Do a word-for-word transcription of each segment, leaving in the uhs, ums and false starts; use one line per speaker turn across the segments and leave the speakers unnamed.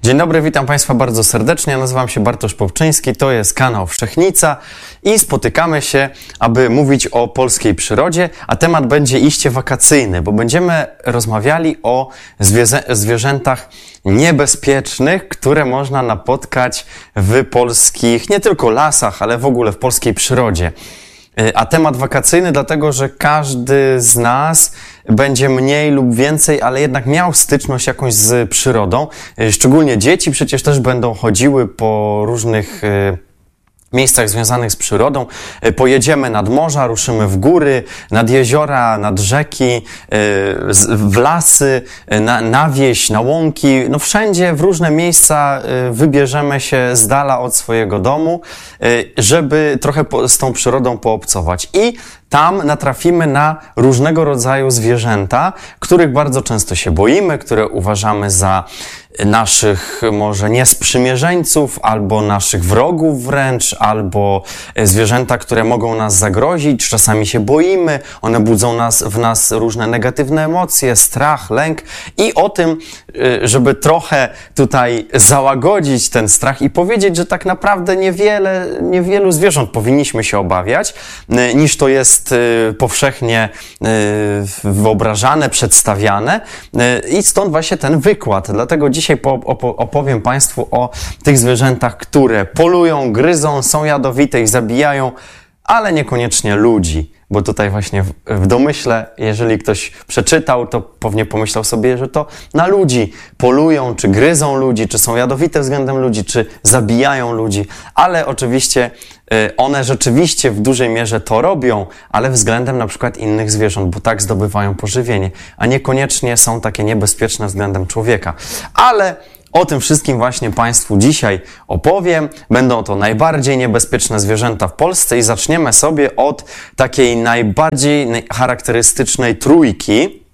Dzień dobry, witam Państwa bardzo serdecznie. Nazywam się Bartosz Popczyński, to jest kanał Wszechnica i spotykamy się, aby mówić o polskiej przyrodzie, a temat będzie iście wakacyjny, bo będziemy rozmawiali o zwierzę zwierzętach niebezpiecznych, które można napotkać w polskich, nie tylko lasach, ale w ogóle w polskiej przyrodzie. A temat wakacyjny dlatego, że każdy z nas będzie mniej lub więcej, ale jednak miał styczność jakąś z przyrodą. Szczególnie dzieci przecież też będą chodziły po różnych miejscach związanych z przyrodą. Pojedziemy nad morza, ruszymy w góry, nad jeziora, nad rzeki, w lasy, na, na wieś, na łąki. No wszędzie, w różne miejsca wybierzemy się z dala od swojego domu, żeby trochę z tą przyrodą poobcować. I tam natrafimy na różnego rodzaju zwierzęta, których bardzo często się boimy, które uważamy za naszych może niesprzymierzeńców, albo naszych wrogów wręcz, albo zwierzęta, które mogą nas zagrozić. Czasami się boimy, one budzą nas, w nas różne negatywne emocje, strach, lęk. I o tym, żeby trochę tutaj załagodzić ten strach i powiedzieć, że tak naprawdę niewiele, niewielu zwierząt powinniśmy się obawiać, niż to jest powszechnie wyobrażane, przedstawiane. I stąd właśnie ten wykład. Dlatego dzisiaj Dzisiaj opowiem Państwu o tych zwierzętach, które polują, gryzą, są jadowite i zabijają, ale niekoniecznie ludzi. Bo tutaj właśnie w, w domyśle, jeżeli ktoś przeczytał, to pewnie pomyślał sobie, że to na ludzi polują, czy gryzą ludzi, czy są jadowite względem ludzi, czy zabijają ludzi. Ale oczywiście y, one rzeczywiście w dużej mierze to robią, ale względem na przykład innych zwierząt, bo tak zdobywają pożywienie, a niekoniecznie są takie niebezpieczne względem człowieka. Ale o tym wszystkim właśnie Państwu dzisiaj opowiem. Będą to najbardziej niebezpieczne zwierzęta w Polsce i zaczniemy sobie od takiej najbardziej charakterystycznej trójki.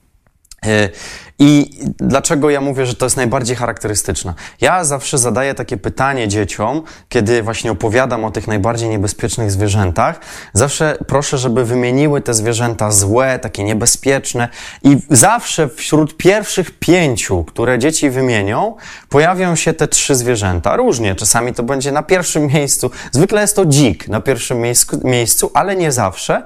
I dlaczego ja mówię, że to jest najbardziej charakterystyczna? Ja zawsze zadaję takie pytanie dzieciom, kiedy właśnie opowiadam o tych najbardziej niebezpiecznych zwierzętach. Zawsze proszę, żeby wymieniły te zwierzęta złe, takie niebezpieczne i zawsze wśród pierwszych pięciu, które dzieci wymienią, pojawią się te trzy zwierzęta. Różnie, czasami to będzie na pierwszym miejscu. Zwykle jest to dzik na pierwszym miejscu, miejscu ale nie zawsze.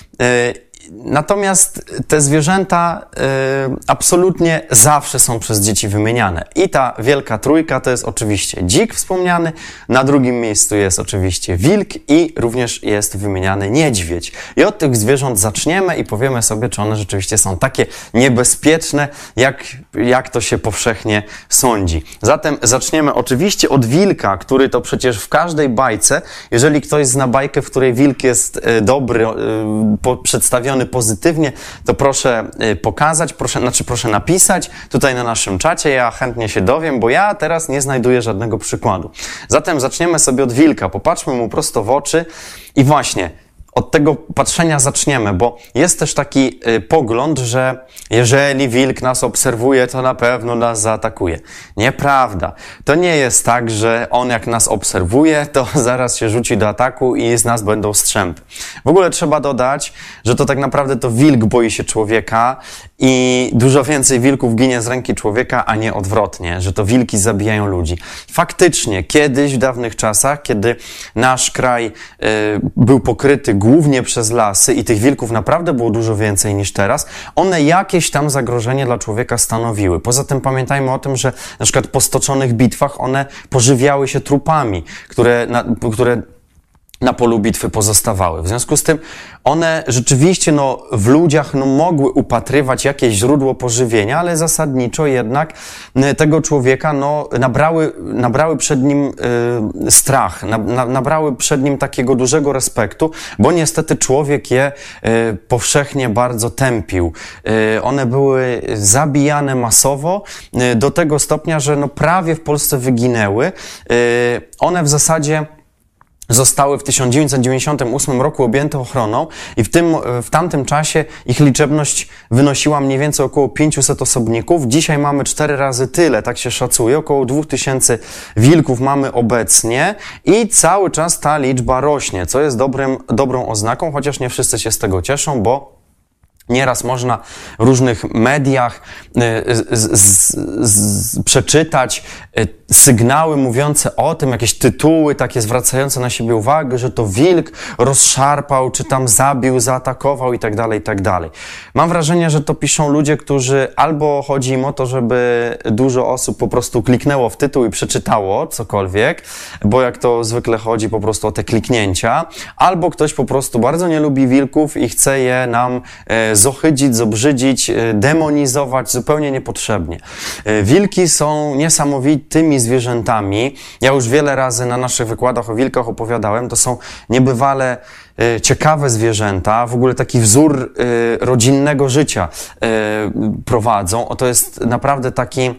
Natomiast te zwierzęta y, absolutnie zawsze są przez dzieci wymieniane. I ta wielka trójka to jest oczywiście dzik wspomniany, na drugim miejscu jest oczywiście wilk i również jest wymieniany niedźwiedź. I od tych zwierząt zaczniemy i powiemy sobie, czy one rzeczywiście są takie niebezpieczne, jak, jak to się powszechnie sądzi. Zatem zaczniemy oczywiście od wilka, który to przecież w każdej bajce, jeżeli ktoś zna bajkę, w której wilk jest y, dobry, y, po, przedstawiony pozytywnie, to proszę pokazać, proszę, znaczy proszę napisać tutaj na naszym czacie, ja chętnie się dowiem, bo ja teraz nie znajduję żadnego przykładu. Zatem zaczniemy sobie od wilka, popatrzmy mu prosto w oczy i właśnie od tego patrzenia zaczniemy, bo jest też taki y, pogląd, że jeżeli wilk nas obserwuje, to na pewno nas zaatakuje. Nieprawda. To nie jest tak, że on jak nas obserwuje, to zaraz się rzuci do ataku i z nas będą strzępy. W ogóle trzeba dodać, że to tak naprawdę to wilk boi się człowieka i dużo więcej wilków ginie z ręki człowieka, a nie odwrotnie, że to wilki zabijają ludzi. Faktycznie, kiedyś w dawnych czasach, kiedy nasz kraj y, był pokryty głównie przez lasy i tych wilków naprawdę było dużo więcej niż teraz, one jakieś tam zagrożenie dla człowieka stanowiły. Poza tym pamiętajmy o tym, że na przykład po stoczonych bitwach one pożywiały się trupami, które, na, które na polu bitwy pozostawały. W związku z tym one rzeczywiście no, w ludziach no, mogły upatrywać jakieś źródło pożywienia, ale zasadniczo jednak tego człowieka no, nabrały, nabrały przed nim y, strach, na, na, nabrały przed nim takiego dużego respektu, bo niestety człowiek je y, powszechnie bardzo tępił. Y, one były zabijane masowo y, do tego stopnia, że no, prawie w Polsce wyginęły. Y, one w zasadzie zostały w tysiąc dziewięćset dziewięćdziesiątym ósmym roku objęte ochroną i w, tym, w tamtym czasie ich liczebność wynosiła mniej więcej około pięćset osobników. Dzisiaj mamy cztery razy tyle, tak się szacuje, około dwa tysiące wilków mamy obecnie i cały czas ta liczba rośnie, co jest dobrym, dobrą oznaką, chociaż nie wszyscy się z tego cieszą, bo Nieraz można w różnych mediach z, z, z, przeczytać sygnały mówiące o tym, jakieś tytuły takie zwracające na siebie uwagę, że to wilk rozszarpał, czy tam zabił, zaatakował i tak dalej, i tak dalej. Mam wrażenie, że to piszą ludzie, którzy albo chodzi im o to, żeby dużo osób po prostu kliknęło w tytuł i przeczytało cokolwiek, bo jak to zwykle chodzi po prostu o te kliknięcia, albo ktoś po prostu bardzo nie lubi wilków i chce je nam e, zohydzić, zobrzydzić, e, demonizować zupełnie niepotrzebnie. E, wilki są niesamowitymi zwierzętami. Ja już wiele razy na naszych wykładach o wilkach opowiadałem. To są niebywale e, ciekawe zwierzęta. W ogóle taki wzór e, rodzinnego życia e, prowadzą. O, to jest naprawdę taki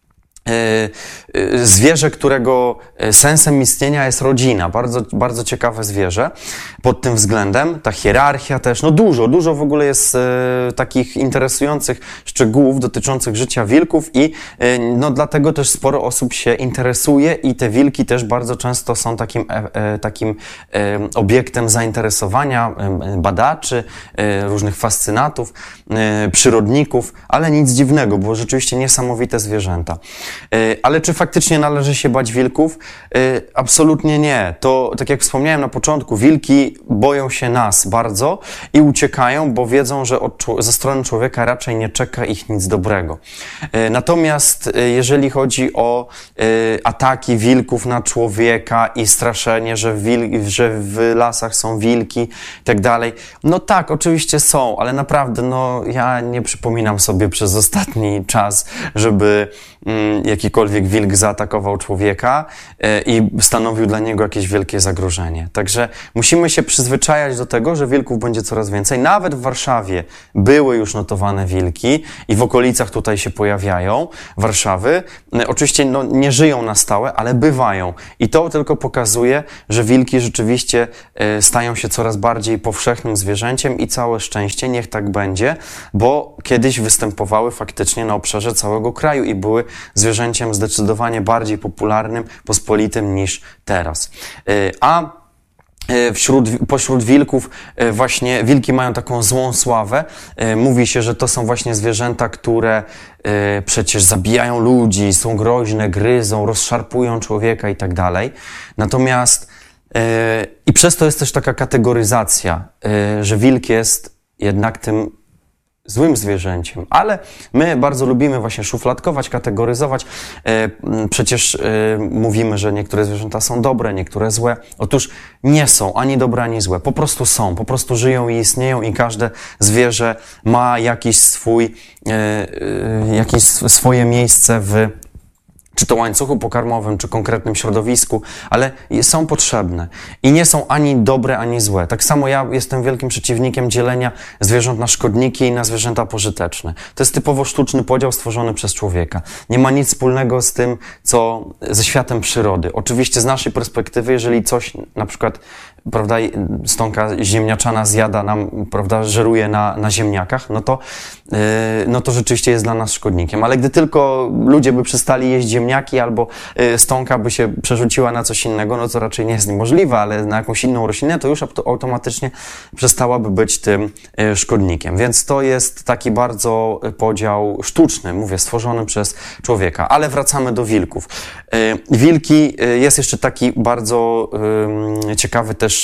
zwierzę, którego sensem istnienia jest rodzina. Bardzo, bardzo ciekawe zwierzę pod tym względem. Ta hierarchia też, no dużo, dużo w ogóle jest e, takich interesujących szczegółów dotyczących życia wilków i e, no dlatego też sporo osób się interesuje i te wilki też bardzo często są takim, e, e, takim e, obiektem zainteresowania e, badaczy, e, różnych fascynatów, e, przyrodników, ale nic dziwnego, bo rzeczywiście niesamowite zwierzęta. Ale czy faktycznie należy się bać wilków? Absolutnie nie. To, tak jak wspomniałem na początku, wilki boją się nas bardzo i uciekają, bo wiedzą, że od, ze strony człowieka raczej nie czeka ich nic dobrego. Natomiast jeżeli chodzi o ataki wilków na człowieka i straszenie, że, wil, że w lasach są wilki i tak dalej, no tak, oczywiście są, ale naprawdę, no ja nie przypominam sobie przez ostatni czas, żeby mm, jakikolwiek wilk zaatakował człowieka e, i stanowił dla niego jakieś wielkie zagrożenie. Także musimy się przyzwyczajać do tego, że wilków będzie coraz więcej. Nawet w Warszawie były już notowane wilki i w okolicach tutaj się pojawiają Warszawy. E, oczywiście no, nie żyją na stałe, ale bywają. I to tylko pokazuje, że wilki rzeczywiście e, stają się coraz bardziej powszechnym zwierzęciem i całe szczęście, niech tak będzie, bo kiedyś występowały faktycznie na obszarze całego kraju i były zwierzęciem zdecydowanie bardziej popularnym, pospolitym niż teraz. A wśród, pośród wilków właśnie wilki mają taką złą sławę. Mówi się, że to są właśnie zwierzęta, które przecież zabijają ludzi, są groźne, gryzą, rozszarpują człowieka i tak dalej. Natomiast i przez to jest też taka kategoryzacja, że wilk jest jednak tym złym zwierzęciem, ale my bardzo lubimy właśnie szufladkować, kategoryzować. Przecież mówimy, że niektóre zwierzęta są dobre, niektóre złe. Otóż nie są ani dobre, ani złe. Po prostu są, po prostu żyją i istnieją i każde zwierzę ma jakiś swój, jakieś swoje miejsce w czy to łańcuchu pokarmowym, czy konkretnym środowisku, ale są potrzebne i nie są ani dobre, ani złe. Tak samo ja jestem wielkim przeciwnikiem dzielenia zwierząt na szkodniki i na zwierzęta pożyteczne. To jest typowo sztuczny podział stworzony przez człowieka. Nie ma nic wspólnego z tym, co ze światem przyrody. Oczywiście z naszej perspektywy, jeżeli coś na przykład, prawda, stonka ziemniaczana zjada nam, prawda, żeruje na, na ziemniakach, no to, yy, no to rzeczywiście jest dla nas szkodnikiem. Ale gdy tylko ludzie by przestali jeść ziemniaki albo yy, stonka by się przerzuciła na coś innego, no to raczej nie jest niemożliwe, ale na jakąś inną roślinę, to już automatycznie przestałaby być tym yy, szkodnikiem. Więc to jest taki bardzo podział sztuczny, mówię, stworzony przez człowieka. Ale wracamy do wilków. Yy, wilki, yy, jest jeszcze taki bardzo yy, ciekawy też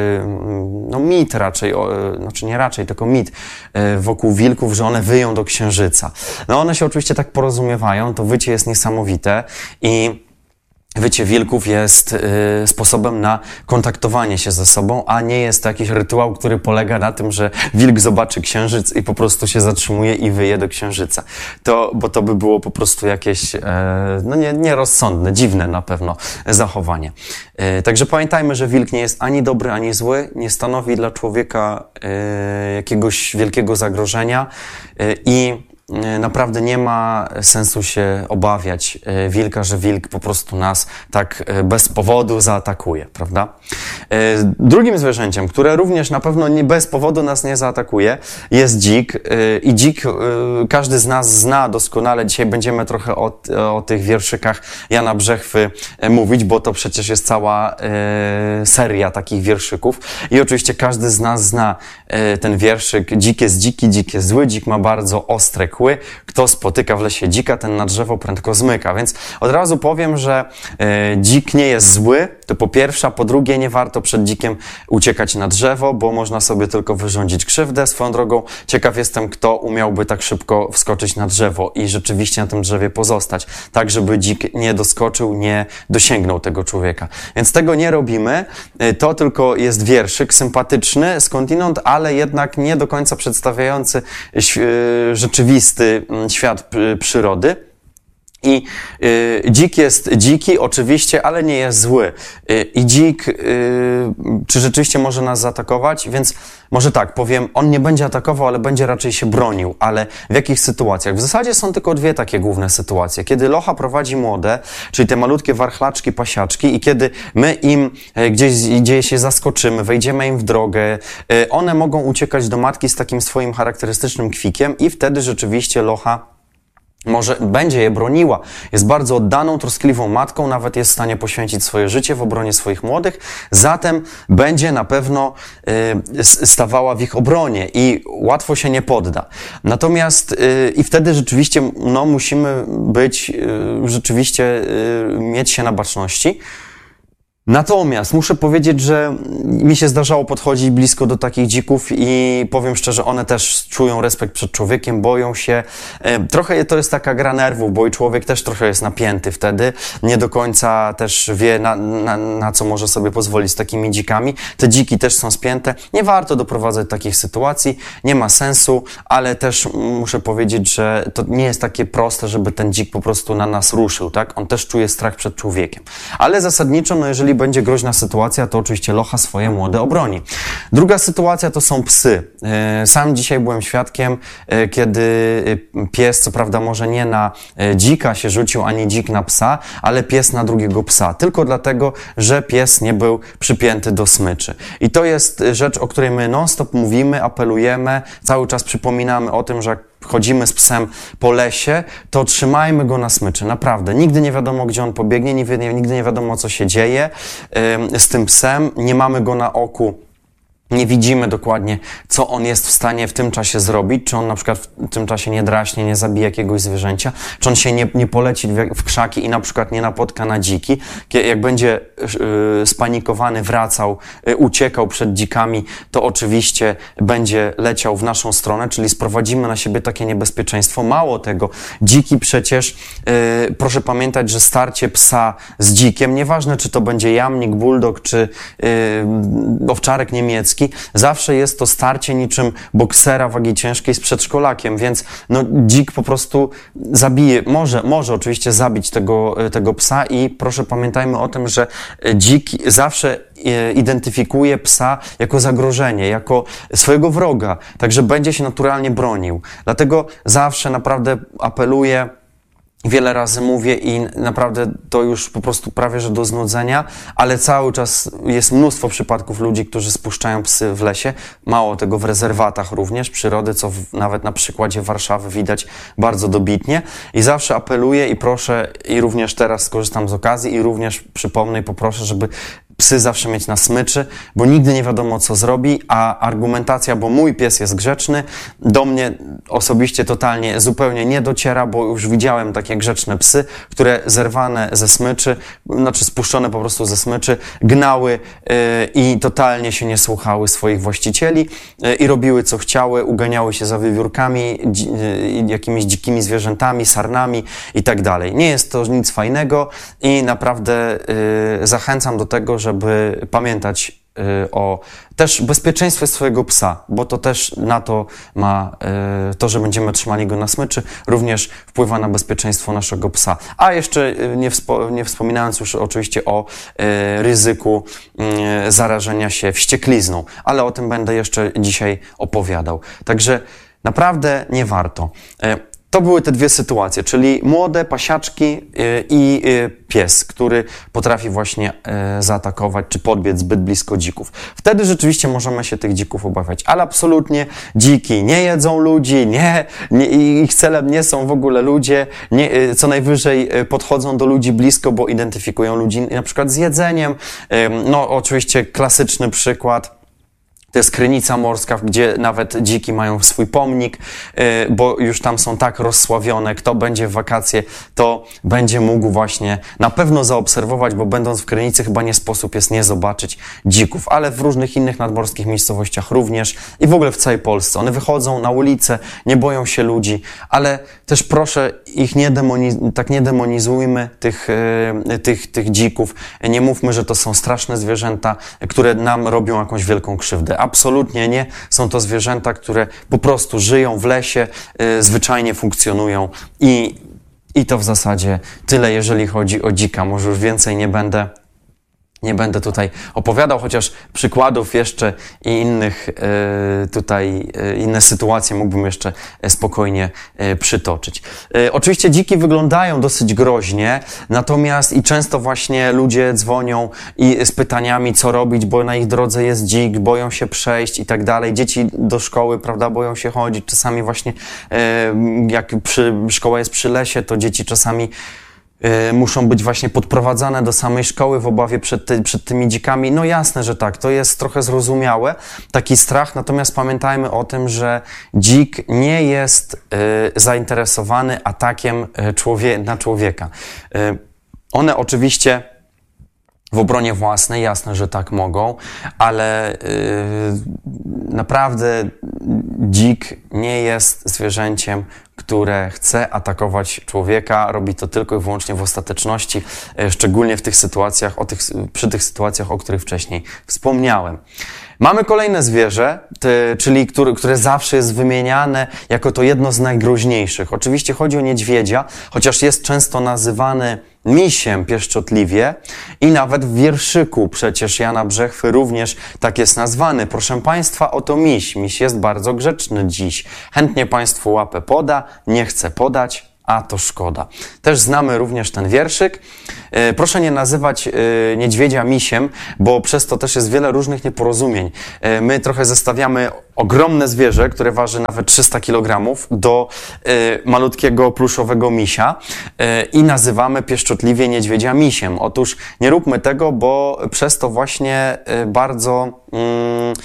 no mit raczej, znaczy nie raczej, tylko mit wokół wilków, że one wyją do księżyca. No one się oczywiście tak porozumiewają, to wycie jest niesamowite i wycie wilków jest y, sposobem na kontaktowanie się ze sobą, a nie jest to jakiś rytuał, który polega na tym, że wilk zobaczy księżyc i po prostu się zatrzymuje i wyje do księżyca. To, bo to by było po prostu jakieś, e, no nie, nierozsądne, dziwne na pewno zachowanie. E, także pamiętajmy, że wilk nie jest ani dobry, ani zły, nie stanowi dla człowieka e, jakiegoś wielkiego zagrożenia e, i naprawdę nie ma sensu się obawiać wilka, że wilk po prostu nas tak bez powodu zaatakuje, prawda? Drugim zwierzęciem, które również na pewno nie bez powodu nas nie zaatakuje, jest dzik. I dzik każdy z nas zna doskonale. Dzisiaj będziemy trochę o, o tych wierszykach Jana Brzechwy mówić, bo to przecież jest cała seria takich wierszyków. I oczywiście każdy z nas zna ten wierszyk. Dzik jest dziki, dzik jest zły, dzik ma bardzo ostre kły. Kto spotyka w lesie dzika, ten na drzewo prędko zmyka. Więc od razu powiem, że e, dzik nie jest zły, to po pierwsze, a po drugie nie warto przed dzikiem uciekać na drzewo, bo można sobie tylko wyrządzić krzywdę. Swoją drogą ciekaw jestem, kto umiałby tak szybko wskoczyć na drzewo i rzeczywiście na tym drzewie pozostać, tak żeby dzik nie doskoczył, nie dosięgnął tego człowieka. Więc tego nie robimy. To tylko jest wierszyk sympatyczny skądinąd, ale jednak nie do końca przedstawiający rzeczywisty świat przyrody. I y, dzik jest dziki, oczywiście, ale nie jest zły. Y, I dzik, y, czy rzeczywiście może nas zaatakować? Więc może tak, powiem, on nie będzie atakował, ale będzie raczej się bronił. Ale w jakich sytuacjach? W zasadzie są tylko dwie takie główne sytuacje. Kiedy locha prowadzi młode, czyli te malutkie warchlaczki, pasiaczki, i kiedy my im gdzieś, gdzieś się zaskoczymy, wejdziemy im w drogę, y, one mogą uciekać do matki z takim swoim charakterystycznym kwikiem i wtedy rzeczywiście locha może będzie je broniła. Jest bardzo oddaną, troskliwą matką, nawet jest w stanie poświęcić swoje życie w obronie swoich młodych, zatem będzie na pewno y, stawała w ich obronie i łatwo się nie podda. Natomiast y, i wtedy rzeczywiście no, musimy być, y, rzeczywiście y, mieć się na baczności. Natomiast muszę powiedzieć, że mi się zdarzało podchodzić blisko do takich dzików i powiem szczerze, one też czują respekt przed człowiekiem, boją się. Trochę to jest taka gra nerwów, bo i człowiek też trochę jest napięty wtedy. Nie do końca też wie, na, na, na co może sobie pozwolić z takimi dzikami. Te dziki też są spięte. Nie warto doprowadzać takich sytuacji, nie ma sensu, ale też muszę powiedzieć, że to nie jest takie proste, żeby ten dzik po prostu na nas ruszył, tak? On też czuje strach przed człowiekiem. Ale zasadniczo, no jeżeli będzie groźna sytuacja, to oczywiście locha swoje młode obroni. Druga sytuacja to są psy. Sam dzisiaj byłem świadkiem, kiedy pies, co prawda może nie na dzika się rzucił, ani dzik na psa, ale pies na drugiego psa. Tylko dlatego, że pies nie był przypięty do smyczy. I to jest rzecz, o której my non-stop mówimy, apelujemy, cały czas przypominamy o tym, że jak chodzimy z psem po lesie, to trzymajmy go na smyczy. Naprawdę. Nigdy nie wiadomo, gdzie on pobiegnie, nigdy nie wiadomo, co się dzieje yy, z tym psem. Nie mamy go na oku. Nie widzimy dokładnie, co on jest w stanie w tym czasie zrobić, czy on na przykład w tym czasie nie draśnie, nie zabije jakiegoś zwierzęcia, czy on się nie, nie poleci w, w krzaki i na przykład nie napotka na dziki. Jak będzie yy, spanikowany, wracał, yy, uciekał przed dzikami, to oczywiście będzie leciał w naszą stronę, czyli sprowadzimy na siebie takie niebezpieczeństwo. Mało tego, dziki przecież, yy, proszę pamiętać, że starcie psa z dzikiem, nieważne czy to będzie jamnik, bulldog, czy yy, owczarek niemiecki, zawsze jest to starcie niczym boksera wagi ciężkiej z przedszkolakiem, więc no, dzik po prostu zabije, może, może oczywiście zabić tego, tego psa i proszę pamiętajmy o tym, że dzik zawsze identyfikuje psa jako zagrożenie, jako swojego wroga, także będzie się naturalnie bronił. Dlatego zawsze naprawdę apeluję, wiele razy mówię i naprawdę to już po prostu prawie że do znudzenia, ale cały czas jest mnóstwo przypadków ludzi, którzy spuszczają psy w lesie. Mało tego, w rezerwatach również przyrody, co w, nawet na przykładzie Warszawy widać bardzo dobitnie. I zawsze apeluję i proszę, i również teraz skorzystam z okazji i również przypomnę i poproszę, żeby psy zawsze mieć na smyczy, bo nigdy nie wiadomo, co zrobi, a argumentacja, bo mój pies jest grzeczny, do mnie osobiście totalnie, zupełnie nie dociera, bo już widziałem takie grzeczne psy, które zerwane ze smyczy, znaczy spuszczone po prostu ze smyczy, gnały yy, i totalnie się nie słuchały swoich właścicieli yy, i robiły, co chciały, uganiały się za wiewiórkami, dzi, yy, jakimiś dzikimi zwierzętami, sarnami i tak dalej. Nie jest to nic fajnego i naprawdę yy, zachęcam do tego, żeby pamiętać y, o też bezpieczeństwie swojego psa, bo to też na to ma y, to, że będziemy trzymali go na smyczy, również wpływa na bezpieczeństwo naszego psa. A jeszcze y, nie, wspo nie wspominając już oczywiście o y, ryzyku y, zarażenia się wścieklizną, ale o tym będę jeszcze dzisiaj opowiadał. Także naprawdę nie warto. Y, to były te dwie sytuacje, czyli młode pasiaczki i pies, który potrafi właśnie zaatakować czy podbiec zbyt blisko dzików. Wtedy rzeczywiście możemy się tych dzików obawiać, ale absolutnie dziki nie jedzą ludzi, nie, nie ich celem nie są w ogóle ludzie, nie, co najwyżej podchodzą do ludzi blisko, bo identyfikują ludzi na przykład z jedzeniem. No oczywiście klasyczny przykład. To jest Krynica Morska, gdzie nawet dziki mają swój pomnik, bo już tam są tak rozsławione. Kto będzie w wakacje, to będzie mógł właśnie na pewno zaobserwować, bo będąc w Krynicy chyba nie sposób jest nie zobaczyć dzików, ale w różnych innych nadmorskich miejscowościach również i w ogóle w całej Polsce. One wychodzą na ulicę, nie boją się ludzi, ale też proszę ich nie demoniz- tak nie demonizujmy tych, tych, tych dzików. Nie mówmy, że to są straszne zwierzęta, które nam robią jakąś wielką krzywdę. Absolutnie nie. Są to zwierzęta, które po prostu żyją w lesie, y, zwyczajnie funkcjonują i, i to w zasadzie tyle, jeżeli chodzi o dzika. Może już więcej nie będę Nie będę tutaj opowiadał, chociaż przykładów jeszcze i innych y, tutaj, y, inne sytuacje mógłbym jeszcze spokojnie y, przytoczyć. Y, oczywiście dziki wyglądają dosyć groźnie, natomiast i często właśnie ludzie dzwonią i z pytaniami, co robić, bo na ich drodze jest dzik, boją się przejść i tak dalej. Dzieci do szkoły, prawda, boją się chodzić. Czasami właśnie y, jak przy, szkoła jest przy lesie, to dzieci czasami muszą być właśnie podprowadzane do samej szkoły w obawie przed, ty, przed tymi dzikami. No jasne, że tak, to jest trochę zrozumiałe, taki strach, natomiast pamiętajmy o tym, że dzik nie jest y, zainteresowany atakiem y, człowie na człowieka. Y, one oczywiście w obronie własnej, jasne, że tak mogą, ale yy, naprawdę dzik nie jest zwierzęciem, które chce atakować człowieka. Robi to tylko i wyłącznie w ostateczności, yy, szczególnie w tych sytuacjach, o tych, przy tych sytuacjach, o których wcześniej wspomniałem. Mamy kolejne zwierzę, ty, czyli który, które zawsze jest wymieniane jako to jedno z najgroźniejszych. Oczywiście chodzi o niedźwiedzia, chociaż jest często nazywany misiem pieszczotliwie i nawet w wierszyku przecież Jana Brzechwy również tak jest nazwany. Proszę Państwa, oto miś. Miś jest bardzo grzeczny dziś. Chętnie Państwu łapę poda, nie chce podać, a to szkoda. Też znamy również ten wierszyk. E, proszę nie nazywać e, niedźwiedzia misiem, bo przez to też jest wiele różnych nieporozumień. E, my trochę zestawiamy ogromne zwierzę, które waży nawet trzysta kilogramów, do e, malutkiego pluszowego misia e, i nazywamy pieszczotliwie niedźwiedzia misiem. Otóż nie róbmy tego, bo przez to właśnie e, bardzo... Mm,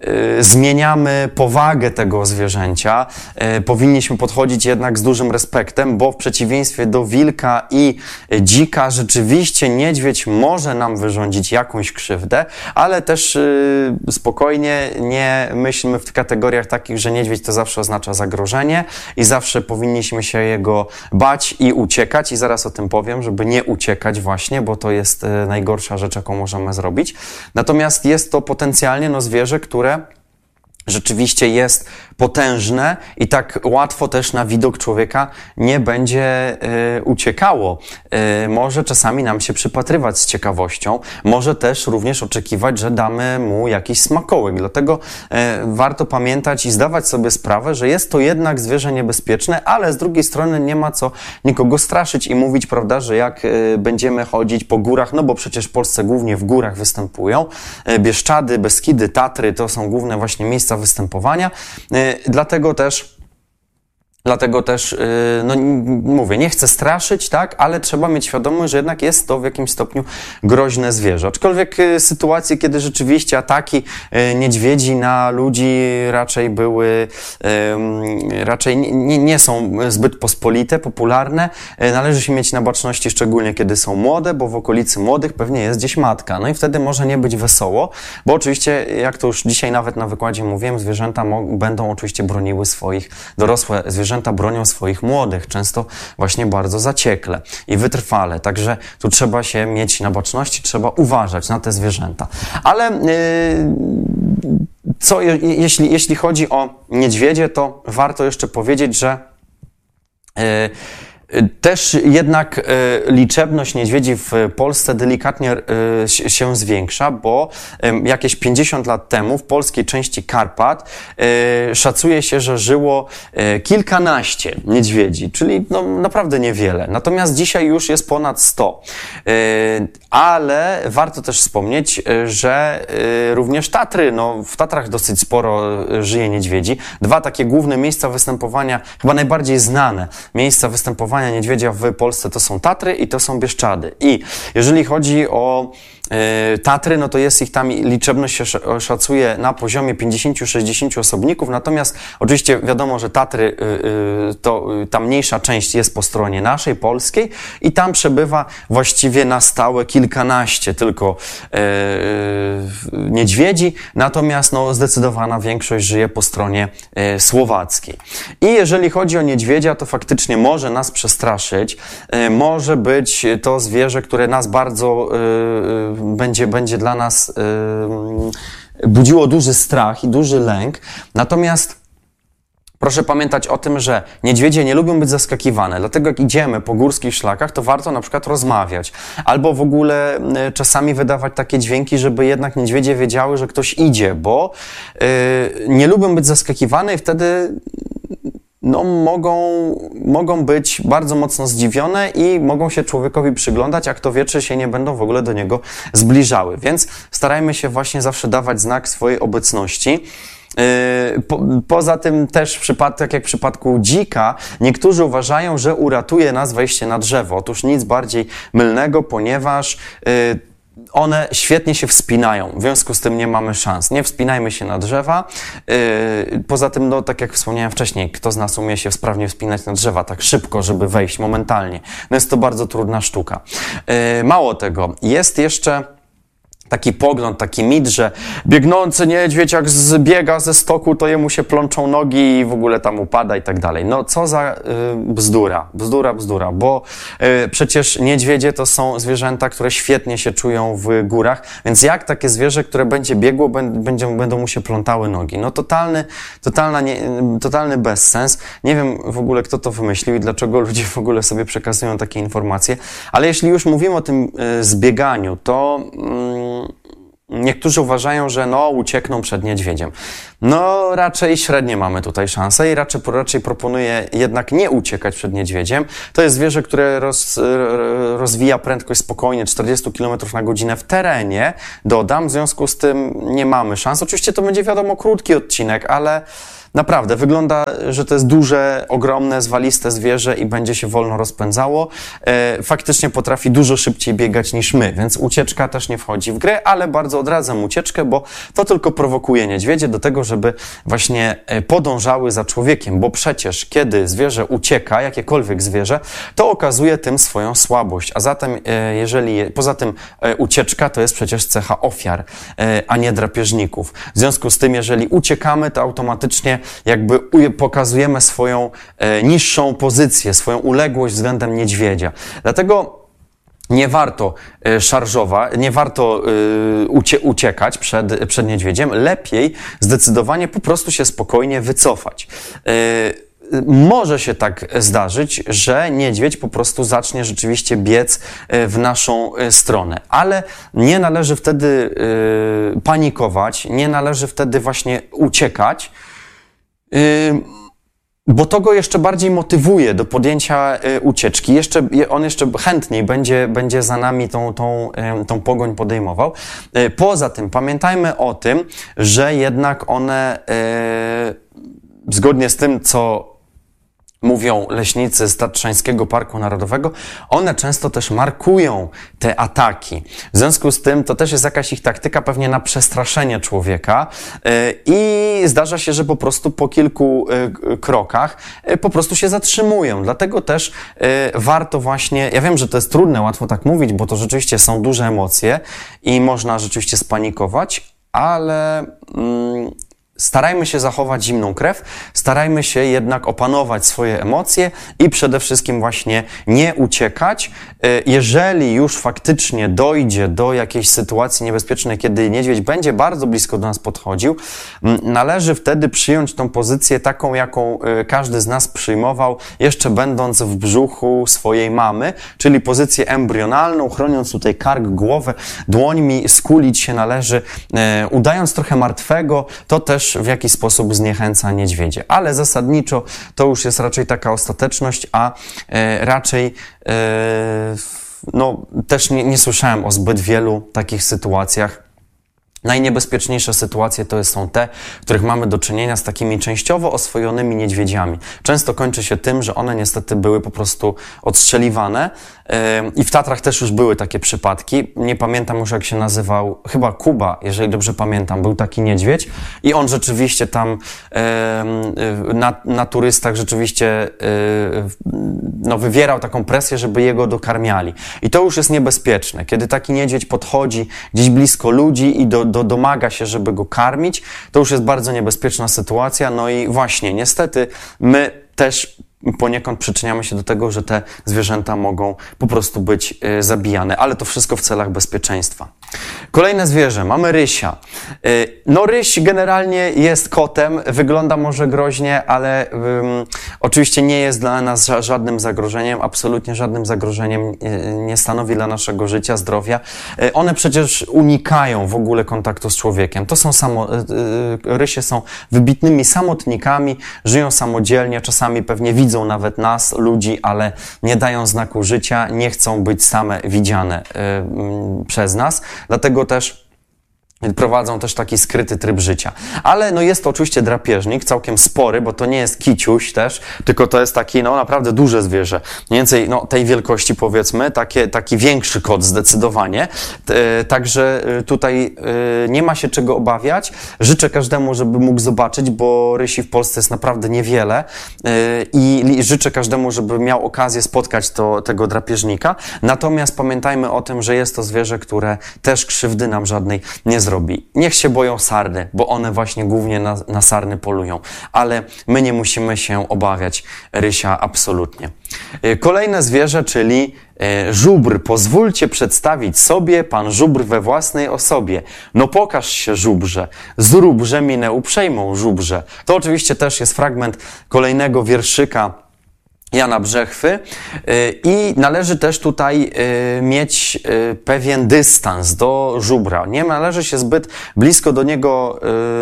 zmieniamy powagę tego zwierzęcia. Powinniśmy podchodzić jednak z dużym respektem, bo w przeciwieństwie do wilka i dzika rzeczywiście niedźwiedź może nam wyrządzić jakąś krzywdę, ale też spokojnie nie myślmy w kategoriach takich, że niedźwiedź to zawsze oznacza zagrożenie i zawsze powinniśmy się jego bać i uciekać i zaraz o tym powiem, żeby nie uciekać właśnie, bo to jest najgorsza rzecz, jaką możemy zrobić. Natomiast jest to potencjalnie no, zwierzę, które rzeczywiście jest potężne i tak łatwo też na widok człowieka nie będzie y, uciekało. Y, może czasami nam się przypatrywać z ciekawością, może też również oczekiwać, że damy mu jakiś smakołyk. Dlatego y, warto pamiętać i zdawać sobie sprawę, że jest to jednak zwierzę niebezpieczne, ale z drugiej strony nie ma co nikogo straszyć i mówić, prawda, że jak y, będziemy chodzić po górach, no bo przecież w Polsce głównie w górach występują, y, Bieszczady, Beskidy, Tatry, to są główne właśnie miejsca występowania, y, dlatego też Dlatego też, no mówię, nie chcę straszyć, tak, ale trzeba mieć świadomość, że jednak jest to w jakimś stopniu groźne zwierzę. Aczkolwiek sytuacje, kiedy rzeczywiście ataki niedźwiedzi na ludzi raczej były, raczej nie, nie są zbyt pospolite, popularne, należy się mieć na baczności, szczególnie kiedy są młode, bo w okolicy młodych pewnie jest gdzieś matka. No i wtedy może nie być wesoło, bo oczywiście, jak to już dzisiaj nawet na wykładzie mówiłem, zwierzęta będą oczywiście broniły swoich, dorosłe zwierzęta Zwierzęta bronią swoich młodych, często właśnie bardzo zaciekle i wytrwale. Także tu trzeba się mieć na baczności, trzeba uważać na te zwierzęta. Ale yy, co, je, jeśli, jeśli chodzi o niedźwiedzie, to warto jeszcze powiedzieć, że yy, Też jednak liczebność niedźwiedzi w Polsce delikatnie się zwiększa, bo jakieś pięćdziesiąt lat temu w polskiej części Karpat szacuje się, że żyło kilkanaście niedźwiedzi, czyli no naprawdę niewiele. Natomiast dzisiaj już jest ponad sto. Ale warto też wspomnieć, że również Tatry, no w Tatrach dosyć sporo żyje niedźwiedzi. Dwa takie główne miejsca występowania, chyba najbardziej znane miejsca występowania niedźwiedzia w Polsce to są Tatry i to są Bieszczady. I jeżeli chodzi o y, Tatry, no to jest ich tam, liczebność się szacuje na poziomie pięćdziesięciu do sześćdziesięciu osobników, natomiast oczywiście wiadomo, że Tatry, y, y, to y, ta mniejsza część jest po stronie naszej, polskiej i tam przebywa właściwie na stałe kilkanaście tylko y, y, niedźwiedzi, natomiast no, zdecydowana większość żyje po stronie y, słowackiej. I jeżeli chodzi o niedźwiedzia, to faktycznie może nas przestraszyć, y, może być to zwierzę, które nas bardzo y, y, będzie, będzie dla nas y, budziło duży strach i duży lęk. Natomiast proszę pamiętać o tym, że niedźwiedzie nie lubią być zaskakiwane, dlatego jak idziemy po górskich szlakach, to warto na przykład rozmawiać, albo w ogóle y, czasami wydawać takie dźwięki, żeby jednak niedźwiedzie wiedziały, że ktoś idzie, bo y, nie lubią być zaskakiwane i wtedy no, mogą, mogą być bardzo mocno zdziwione i mogą się człowiekowi przyglądać, a kto wie, czy się nie będą w ogóle do niego zbliżały. Więc starajmy się właśnie zawsze dawać znak swojej obecności. Po, poza tym też w przypadku, tak jak w przypadku dzika, niektórzy uważają, że uratuje nas wejście na drzewo. Otóż nic bardziej mylnego, ponieważ yy, one świetnie się wspinają, w związku z tym nie mamy szans. Nie wspinajmy się na drzewa. Yy, poza tym, no, tak jak wspomniałem wcześniej, kto z nas umie się sprawnie wspinać na drzewa tak szybko, żeby wejść momentalnie. No jest to bardzo trudna sztuka. Yy, mało tego, jest jeszcze taki pogląd, taki mit, że biegnący niedźwiedź jak zbiega ze stoku, to jemu się plączą nogi i w ogóle tam upada i tak dalej. No co za y, bzdura, bzdura, bzdura, bo y, przecież niedźwiedzie to są zwierzęta, które świetnie się czują w górach, więc jak takie zwierzę, które będzie biegło, będzie, będą mu się plątały nogi? No totalny, totalna nie, totalny bezsens. Nie wiem w ogóle, kto to wymyślił i dlaczego ludzie w ogóle sobie przekazują takie informacje, ale jeśli już mówimy o tym y, zbieganiu, to y, niektórzy uważają, że no, uciekną przed niedźwiedziem. No, raczej średnie mamy tutaj szanse i raczej, raczej proponuję jednak nie uciekać przed niedźwiedziem. To jest zwierzę, które roz, rozwija prędkość spokojnie czterdzieści kilometrów na godzinę w terenie, dodam, w związku z tym nie mamy szans. Oczywiście to będzie, wiadomo, krótki odcinek, ale naprawdę, wygląda, że to jest duże, ogromne, zwaliste zwierzę i będzie się wolno rozpędzało. E, faktycznie potrafi dużo szybciej biegać niż my, więc ucieczka też nie wchodzi w grę, ale bardzo odradzam ucieczkę, bo to tylko prowokuje niedźwiedzie do tego, żeby właśnie podążały za człowiekiem, bo przecież kiedy zwierzę ucieka, jakiekolwiek zwierzę, to okazuje tym swoją słabość, a zatem e, jeżeli, poza tym e, ucieczka to jest przecież cecha ofiar, e, a nie drapieżników. W związku z tym, jeżeli uciekamy, to automatycznie jakby pokazujemy swoją e, niższą pozycję, swoją uległość względem niedźwiedzia. Dlatego nie warto e, szarżować, nie warto e, ucie, uciekać przed, przed niedźwiedziem. Lepiej zdecydowanie po prostu się spokojnie wycofać. E, Może się tak zdarzyć, że niedźwiedź po prostu zacznie rzeczywiście biec w naszą stronę, ale nie należy wtedy e, panikować, nie należy wtedy właśnie uciekać, bo to go jeszcze bardziej motywuje do podjęcia ucieczki. Jeszcze, on jeszcze chętniej będzie, będzie za nami tą, tą, tą pogoń podejmował. Poza tym pamiętajmy o tym, że jednak one zgodnie z tym, co mówią leśnicy z Tatrzańskiego Parku Narodowego, one często też markują te ataki. W związku z tym to też jest jakaś ich taktyka pewnie na przestraszenie człowieka i zdarza się, że po prostu po kilku krokach po prostu się zatrzymują. Dlatego też warto właśnie, ja wiem, że to jest trudne, łatwo tak mówić, bo to rzeczywiście są duże emocje i można rzeczywiście spanikować, ale mm, starajmy się zachować zimną krew, starajmy się jednak opanować swoje emocje i przede wszystkim właśnie nie uciekać. Jeżeli już faktycznie dojdzie do jakiejś sytuacji niebezpiecznej, kiedy niedźwiedź będzie bardzo blisko do nas podchodził, należy wtedy przyjąć tą pozycję taką, jaką każdy z nas przyjmował, jeszcze będąc w brzuchu swojej mamy, czyli pozycję embrionalną, chroniąc tutaj kark, głowę, dłońmi skulić się należy, udając trochę martwego, to też w jakiś sposób zniechęca niedźwiedzie. Ale zasadniczo to już jest raczej taka ostateczność, a e, raczej e, no, też nie, nie słyszałem o zbyt wielu takich sytuacjach. Najniebezpieczniejsze sytuacje to są te, w których mamy do czynienia z takimi częściowo oswojonymi niedźwiedziami. Często kończy się tym, że one niestety były po prostu odstrzeliwane i w Tatrach też już były takie przypadki. Nie pamiętam już, jak się nazywał, chyba Kuba, jeżeli dobrze pamiętam, był taki niedźwiedź i on rzeczywiście tam na, na turystach rzeczywiście no, wywierał taką presję, żeby jego dokarmiali. I to już jest niebezpieczne. Kiedy taki niedźwiedź podchodzi gdzieś blisko ludzi i do Do, domaga się, żeby go karmić, to już jest bardzo niebezpieczna sytuacja. No i właśnie, niestety, my też poniekąd przyczyniamy się do tego, że te zwierzęta mogą po prostu być y, zabijane, ale to wszystko w celach bezpieczeństwa. Kolejne zwierzę, mamy rysia. Y, no ryś generalnie jest kotem, wygląda może groźnie, ale y, oczywiście nie jest dla nas ża żadnym zagrożeniem, absolutnie żadnym zagrożeniem y, nie stanowi dla naszego życia, zdrowia. Y, one przecież unikają w ogóle kontaktu z człowiekiem. To są samo, y, y, rysie są wybitnymi samotnikami, żyją samodzielnie, czasami pewnie widzą Widzą nawet nas, ludzi, ale nie dają znaku życia, nie chcą być same widziane y, przez nas. Dlatego też prowadzą też taki skryty tryb życia. Ale no jest to oczywiście drapieżnik, całkiem spory, bo to nie jest kiciuś też, tylko to jest taki no naprawdę duże zwierzę. Mniej więcej no, tej wielkości powiedzmy, takie, taki większy kot zdecydowanie. E, także tutaj e, nie ma się czego obawiać. Życzę każdemu, żeby mógł zobaczyć, bo rysi w Polsce jest naprawdę niewiele e, i życzę każdemu, żeby miał okazję spotkać to, tego drapieżnika. Natomiast pamiętajmy o tym, że jest to zwierzę, które też krzywdy nam żadnej nie zrobi. Robi. Niech się boją sarny, bo one właśnie głównie na, na sarny polują, ale my nie musimy się obawiać rysia absolutnie. Kolejne zwierzę, czyli e, żubr. Pozwólcie przedstawić sobie pan żubr we własnej osobie. No pokaż się, żubrze, zróbże minę uprzejmą, żubrze. To oczywiście też jest fragment kolejnego wierszyka Jana Brzechwy i należy też tutaj mieć pewien dystans do żubra. Nie należy się zbyt blisko do niego,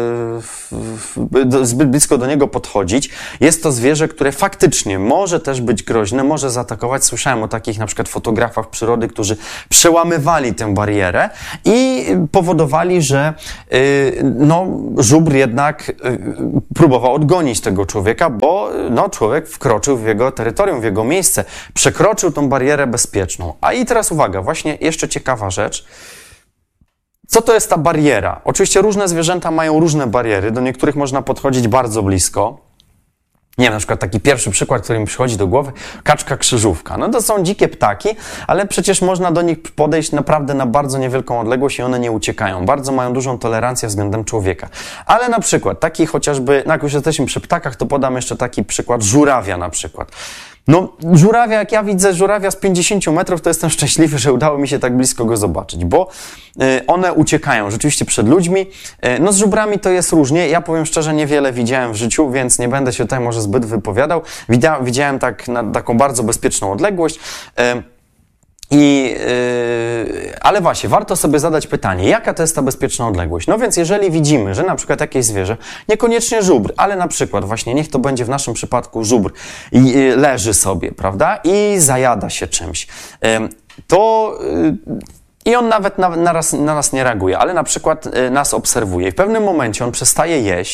zbyt blisko do niego podchodzić. Jest to zwierzę, które faktycznie może też być groźne, może zaatakować. Słyszałem o takich na przykład fotografach przyrody, którzy przełamywali tę barierę i powodowali, że no, żubr jednak próbował odgonić tego człowieka, bo no, człowiek wkroczył w jego terytorium, w jego miejsce, przekroczył tą barierę bezpieczną. A i teraz uwaga, właśnie jeszcze ciekawa rzecz. Co to jest ta bariera? Oczywiście różne zwierzęta mają różne bariery, do niektórych można podchodzić bardzo blisko. Nie wiem, na przykład taki pierwszy przykład, który mi przychodzi do głowy, kaczka krzyżówka. No to są dzikie ptaki, ale przecież można do nich podejść naprawdę na bardzo niewielką odległość i one nie uciekają. Bardzo mają dużą tolerancję względem człowieka. Ale na przykład taki chociażby, no jak już jesteśmy przy ptakach, to podam jeszcze taki przykład żurawia na przykład. No, żurawia, jak ja widzę żurawia z pięćdziesięciu metrów, to jestem szczęśliwy, że udało mi się tak blisko go zobaczyć, bo y, one uciekają rzeczywiście przed ludźmi. Y, no z żubrami to jest różnie. Ja powiem szczerze, niewiele widziałem w życiu, więc nie będę się tutaj może zbyt wypowiadał. Widzia, widziałem tak na taką bardzo bezpieczną odległość. Y, I, yy, ale właśnie, warto sobie zadać pytanie, jaka to jest ta bezpieczna odległość? No więc jeżeli widzimy, że na przykład jakieś zwierzę, niekoniecznie żubr, ale na przykład właśnie, niech to będzie w naszym przypadku żubr, i, yy, leży sobie, prawda, i zajada się czymś, yy, to... Yy, I on nawet na, na, raz, na nas nie reaguje, ale na przykład y, nas obserwuje. I w pewnym momencie on przestaje jeść,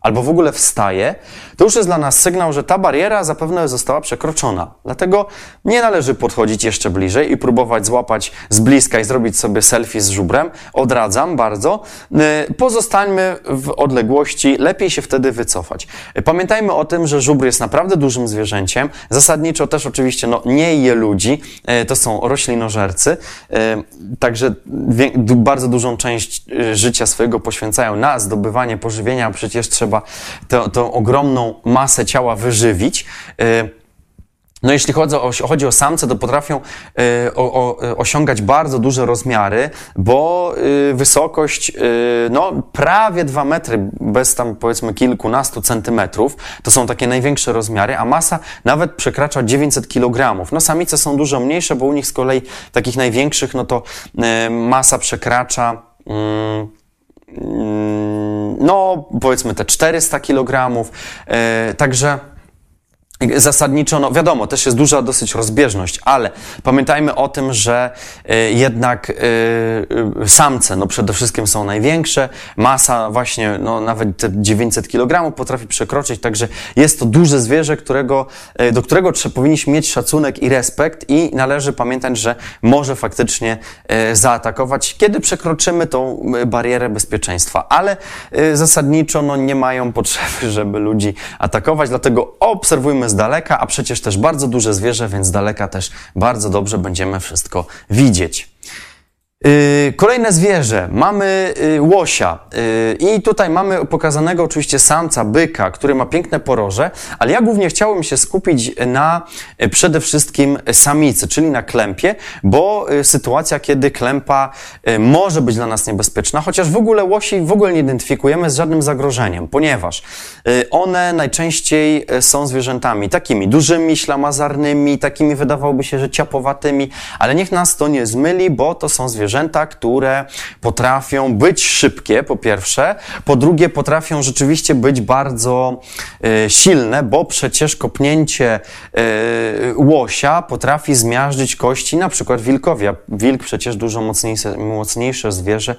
albo w ogóle wstaje, to już jest dla nas sygnał, że ta bariera zapewne została przekroczona. Dlatego nie należy podchodzić jeszcze bliżej i próbować złapać z bliska i zrobić sobie selfie z żubrem. Odradzam bardzo. Pozostańmy w odległości, lepiej się wtedy wycofać. Pamiętajmy o tym, że żubr jest naprawdę dużym zwierzęciem. Zasadniczo też oczywiście no, nie je ludzi, to są roślinożercy, także bardzo dużą część życia swojego poświęcają na zdobywanie pożywienia, a przecież trzeba Trzeba tę ogromną masę ciała wyżywić. No jeśli chodzi o, chodzi o samce, to potrafią y, o, o, osiągać bardzo duże rozmiary, bo y, wysokość y, no, prawie dwa metry, bez tam powiedzmy kilkunastu centymetrów, to są takie największe rozmiary, a masa nawet przekracza dziewięćset kilogramów. No samice są dużo mniejsze, bo u nich z kolei takich największych, no to y, masa przekracza y, no, powiedzmy te czterysta kilogramów, yy, także zasadniczo, no wiadomo, też jest duża dosyć rozbieżność, ale pamiętajmy o tym, że y, jednak y, y, samce, no przede wszystkim są największe, masa właśnie, no nawet te dziewięćset kilogramów potrafi przekroczyć, także jest to duże zwierzę, którego, y, do którego trzeba, powinniśmy mieć szacunek i respekt i należy pamiętać, że może faktycznie y, zaatakować, kiedy przekroczymy tą barierę bezpieczeństwa, ale y, zasadniczo, no nie mają potrzeby, żeby ludzi atakować, dlatego obserwujmy z daleka, a przecież też bardzo duże zwierzę, więc z daleka też bardzo dobrze będziemy wszystko widzieć. Yy, kolejne zwierzę, mamy yy, łosia yy, i tutaj mamy pokazanego oczywiście samca, byka, który ma piękne poroże, ale ja głównie chciałem się skupić na yy, przede wszystkim samicy, czyli na klępie, bo yy, sytuacja, kiedy klępa yy, może być dla nas niebezpieczna, chociaż w ogóle łosi w ogóle nie identyfikujemy z żadnym zagrożeniem, ponieważ yy, one najczęściej yy, są zwierzętami takimi dużymi, ślamazarnymi, takimi wydawałoby się, że ciapowatymi, ale niech nas to nie zmyli, bo to są zwierzęta, które potrafią być szybkie, po pierwsze, po drugie potrafią rzeczywiście być bardzo e, silne, bo przecież kopnięcie e, łosia potrafi zmiażdżyć kości na przykład wilkowi, a wilk przecież dużo mocniejsze, mocniejsze zwierzę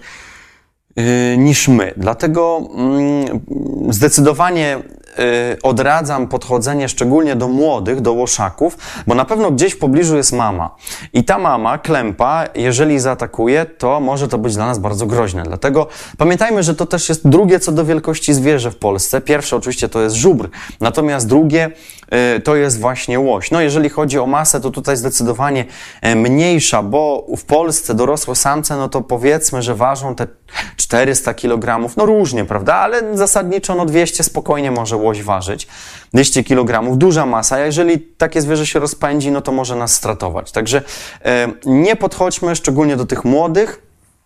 e, niż my. Dlatego mm, zdecydowanie odradzam podchodzenie szczególnie do młodych, do łoszaków, bo na pewno gdzieś w pobliżu jest mama. I ta mama, klępa, jeżeli zaatakuje, to może to być dla nas bardzo groźne. Dlatego pamiętajmy, że to też jest drugie co do wielkości zwierzę w Polsce. Pierwsze oczywiście to jest żubr, natomiast drugie to jest właśnie łoś. No jeżeli chodzi o masę, to tutaj zdecydowanie mniejsza, bo w Polsce dorosłe samce, no to powiedzmy, że ważą te czterysta kilogramów, no różnie, prawda, ale zasadniczo no dwieście spokojnie może łoś ważyć, dwieście kilogramów, duża masa, a jeżeli takie zwierzę się rozpędzi, no to może nas stratować. Także e, nie podchodźmy szczególnie do tych młodych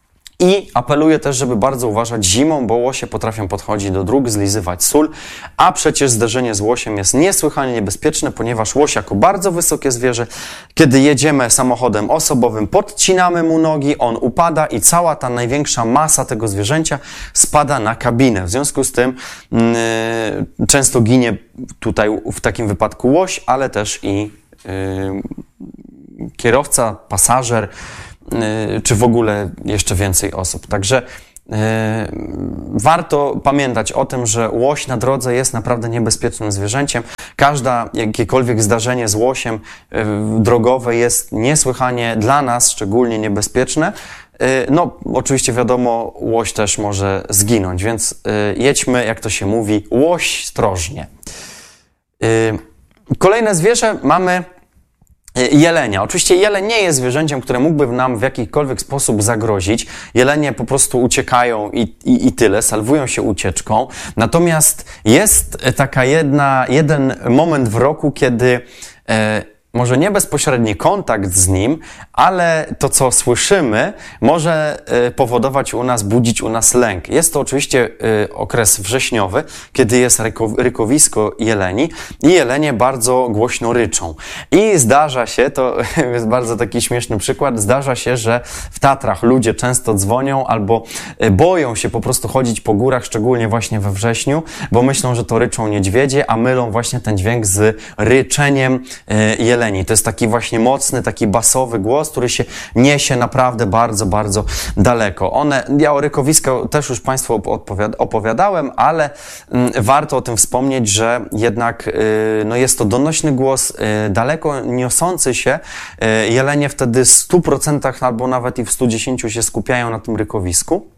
i apeluję też, żeby bardzo uważać zimą, bo łosie potrafią podchodzić do dróg, zlizywać sól, a przecież zderzenie z łosiem jest niesłychanie niebezpieczne, ponieważ łoś jako bardzo wysokie zwierzę, kiedy jedziemy samochodem osobowym, podcinamy mu nogi, on upada i cała ta największa masa tego zwierzęcia spada na kabinę. W związku z tym yy, często ginie tutaj w takim wypadku łoś, ale też i yy, kierowca, pasażer, czy w ogóle jeszcze więcej osób. Także yy, warto pamiętać o tym, że łoś na drodze jest naprawdę niebezpiecznym zwierzęciem. Każda jakiekolwiek zdarzenie z łosiem yy, drogowe jest niesłychanie dla nas szczególnie niebezpieczne. Yy, no, oczywiście wiadomo, łoś też może zginąć, więc yy, jedźmy, jak to się mówi, łoś ostrożnie. Yy, kolejne zwierzę mamy jelenia. Oczywiście jeleń nie jest zwierzęciem, które mógłby nam w jakikolwiek sposób zagrozić. Jelenie po prostu uciekają i, i, i tyle, salwują się ucieczką. Natomiast jest taka jedna, jeden moment w roku, kiedy e, może nie bezpośredni kontakt z nim, ale to, co słyszymy, może y, powodować u nas, budzić u nas lęk. Jest to oczywiście y, okres wrześniowy, kiedy jest ryko, rykowisko jeleni i jelenie bardzo głośno ryczą. I zdarza się, to jest bardzo taki śmieszny przykład, zdarza się, że w Tatrach ludzie często dzwonią albo y, boją się po prostu chodzić po górach, szczególnie właśnie we wrześniu, bo myślą, że to ryczą niedźwiedzie, a mylą właśnie ten dźwięk z ryczeniem y, jeleni. jeleni. To jest taki właśnie mocny, taki basowy głos, który się niesie naprawdę bardzo, bardzo daleko. One, ja o rykowiskach też już Państwu opowiadałem, ale warto o tym wspomnieć, że jednak no jest to donośny głos, daleko niosący się. Jelenie wtedy w stu procentach albo nawet i w stu dziesięciu się skupiają na tym rykowisku.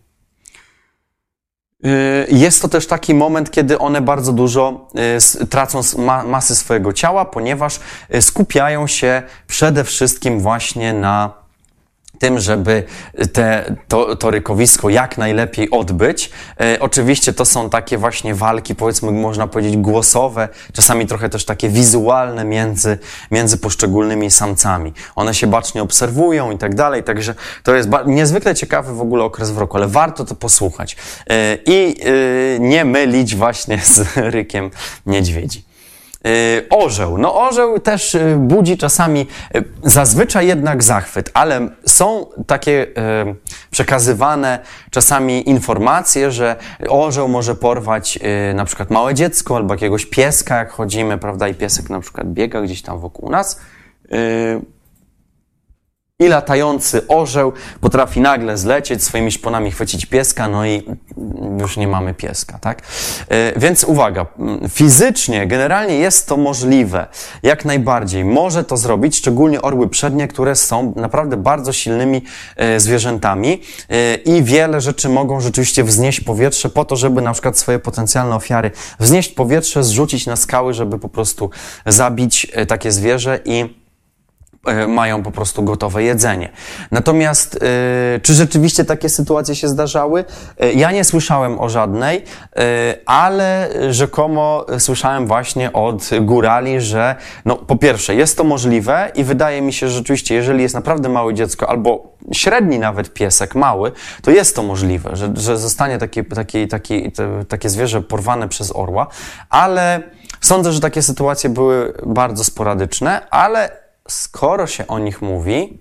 Jest to też taki moment, kiedy one bardzo dużo tracą masy swojego ciała, ponieważ skupiają się przede wszystkim właśnie na tym, żeby te, to, to rykowisko jak najlepiej odbyć. E, oczywiście to są takie właśnie walki, powiedzmy, można powiedzieć głosowe, czasami trochę też takie wizualne między, między poszczególnymi samcami. One się bacznie obserwują i tak dalej, także to jest niezwykle ciekawy w ogóle okres w roku, ale warto to posłuchać e, i e, nie mylić właśnie z rykiem niedźwiedzi. Orzeł. No orzeł też budzi czasami, zazwyczaj jednak zachwyt, ale są takie e, przekazywane czasami informacje, że orzeł może porwać e, na przykład małe dziecko albo jakiegoś pieska, jak chodzimy, prawda, i piesek na przykład biega gdzieś tam wokół nas. E, I latający orzeł potrafi nagle zlecieć, swoimi szponami chwycić pieska, no i już nie mamy pieska, tak? Yy, więc uwaga, fizycznie, generalnie jest to możliwe, jak najbardziej. Może to zrobić, szczególnie orły przednie, które są naprawdę bardzo silnymi yy, zwierzętami yy, i wiele rzeczy mogą rzeczywiście wznieść powietrze po to, żeby na przykład swoje potencjalne ofiary wznieść powietrze, zrzucić na skały, żeby po prostu zabić yy, takie zwierzę i mają po prostu gotowe jedzenie. Natomiast yy, czy rzeczywiście takie sytuacje się zdarzały? Yy, ja nie słyszałem o żadnej, yy, ale rzekomo słyszałem właśnie od górali, że no po pierwsze jest to możliwe i wydaje mi się, że rzeczywiście jeżeli jest naprawdę małe dziecko albo średni nawet piesek, mały, to jest to możliwe, że, że zostanie takie, takie, takie, takie zwierzę porwane przez orła, ale sądzę, że takie sytuacje były bardzo sporadyczne, ale skoro się o nich mówi,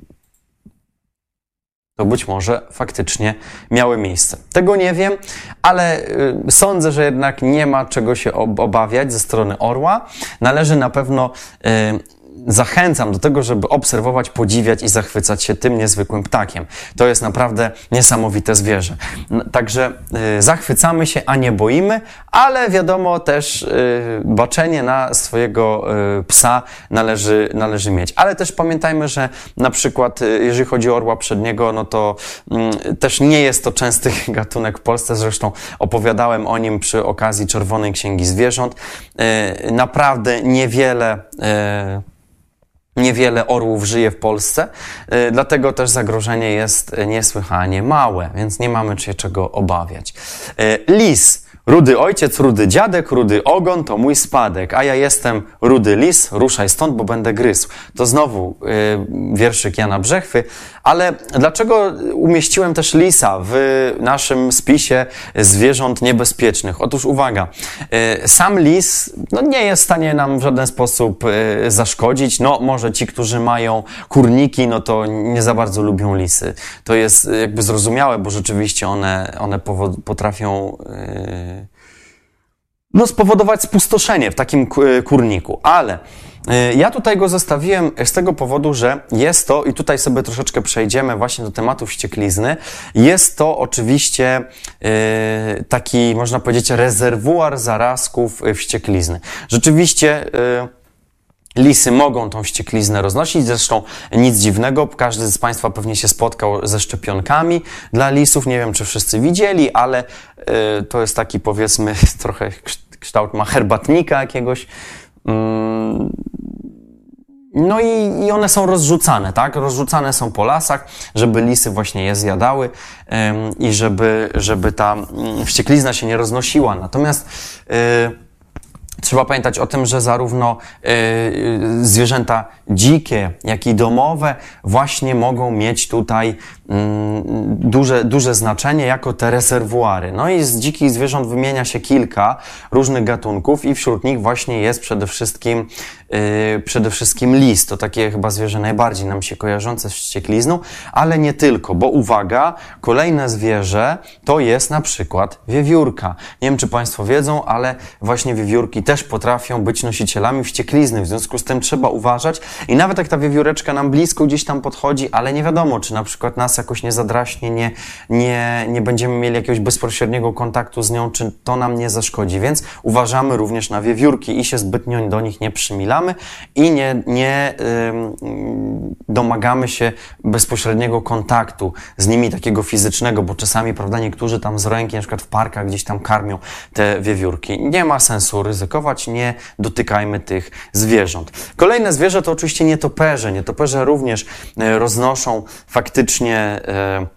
to być może faktycznie miały miejsce. Tego nie wiem, ale y, sądzę, że jednak nie ma czego się ob- obawiać ze strony orła. Należy na pewno y, zachęcam do tego, żeby obserwować, podziwiać i zachwycać się tym niezwykłym ptakiem. To jest naprawdę niesamowite zwierzę. Także y, zachwycamy się, a nie boimy, ale wiadomo też y, baczenie na swojego y, psa należy, należy mieć. Ale też pamiętajmy, że na przykład y, jeżeli chodzi o orła przedniego, no to y, też nie jest to częsty gatunek w Polsce. Zresztą opowiadałem o nim przy okazji Czerwonej Księgi Zwierząt. Y, naprawdę niewiele y, Niewiele orłów żyje w Polsce, yy, dlatego też zagrożenie jest niesłychanie małe, więc nie mamy się czego obawiać. Yy, lis. Rudy ojciec, rudy dziadek, rudy ogon to mój spadek, a ja jestem rudy lis, ruszaj stąd, bo będę gryzł. To znowu yy, wierszyk Jana Brzechwy, ale dlaczego umieściłem też lisa w naszym spisie zwierząt niebezpiecznych? Otóż uwaga, yy, sam lis no, nie jest w stanie nam w żaden sposób yy, zaszkodzić. No może ci, którzy mają kurniki, no to nie za bardzo lubią lisy. To jest jakby zrozumiałe, bo rzeczywiście one, one powo- potrafią yy, no spowodować spustoszenie w takim kurniku, ale ja tutaj go zostawiłem z tego powodu, że jest to, i tutaj sobie troszeczkę przejdziemy właśnie do tematu wścieklizny, jest to oczywiście yy, taki, można powiedzieć, rezerwuar zarazków wścieklizny. Rzeczywiście yy, lisy mogą tą wściekliznę roznosić, zresztą nic dziwnego, każdy z Państwa pewnie się spotkał ze szczepionkami dla lisów, nie wiem, czy wszyscy widzieli, ale yy, to jest taki, powiedzmy, trochę kształt ma herbatnika jakiegoś. No i, i one są rozrzucane, tak? Rozrzucane są po lasach, żeby lisy właśnie je zjadały ym, i żeby, żeby ta wścieklizna się nie roznosiła. Natomiast yy, trzeba pamiętać o tym, że zarówno yy, zwierzęta dzikie, jak i domowe właśnie mogą mieć tutaj yy, duże, duże znaczenie jako te rezerwuary. No i z dzikich zwierząt wymienia się kilka różnych gatunków i wśród nich właśnie jest przede wszystkim yy, przede wszystkim lis. To takie chyba zwierzę najbardziej nam się kojarzące z wścieklizną, ale nie tylko, bo uwaga, kolejne zwierzę to jest na przykład wiewiórka. Nie wiem, czy Państwo wiedzą, ale właśnie wiewiórki też też potrafią być nosicielami wścieklizny, w związku z tym trzeba uważać i nawet jak ta wiewióreczka nam blisko gdzieś tam podchodzi, ale nie wiadomo, czy na przykład nas jakoś nie zadraśnie, nie, nie, nie będziemy mieli jakiegoś bezpośredniego kontaktu z nią, czy to nam nie zaszkodzi, więc uważamy również na wiewiórki i się zbytnio do nich nie przymilamy i nie, nie ym, domagamy się bezpośredniego kontaktu z nimi, takiego fizycznego, bo czasami, prawda, niektórzy tam z ręki, na przykład w parkach gdzieś tam karmią te wiewiórki. Nie ma sensu ryzykować, nie dotykajmy tych zwierząt. Kolejne zwierzę to oczywiście nietoperze. Nietoperze również e, roznoszą faktycznie e,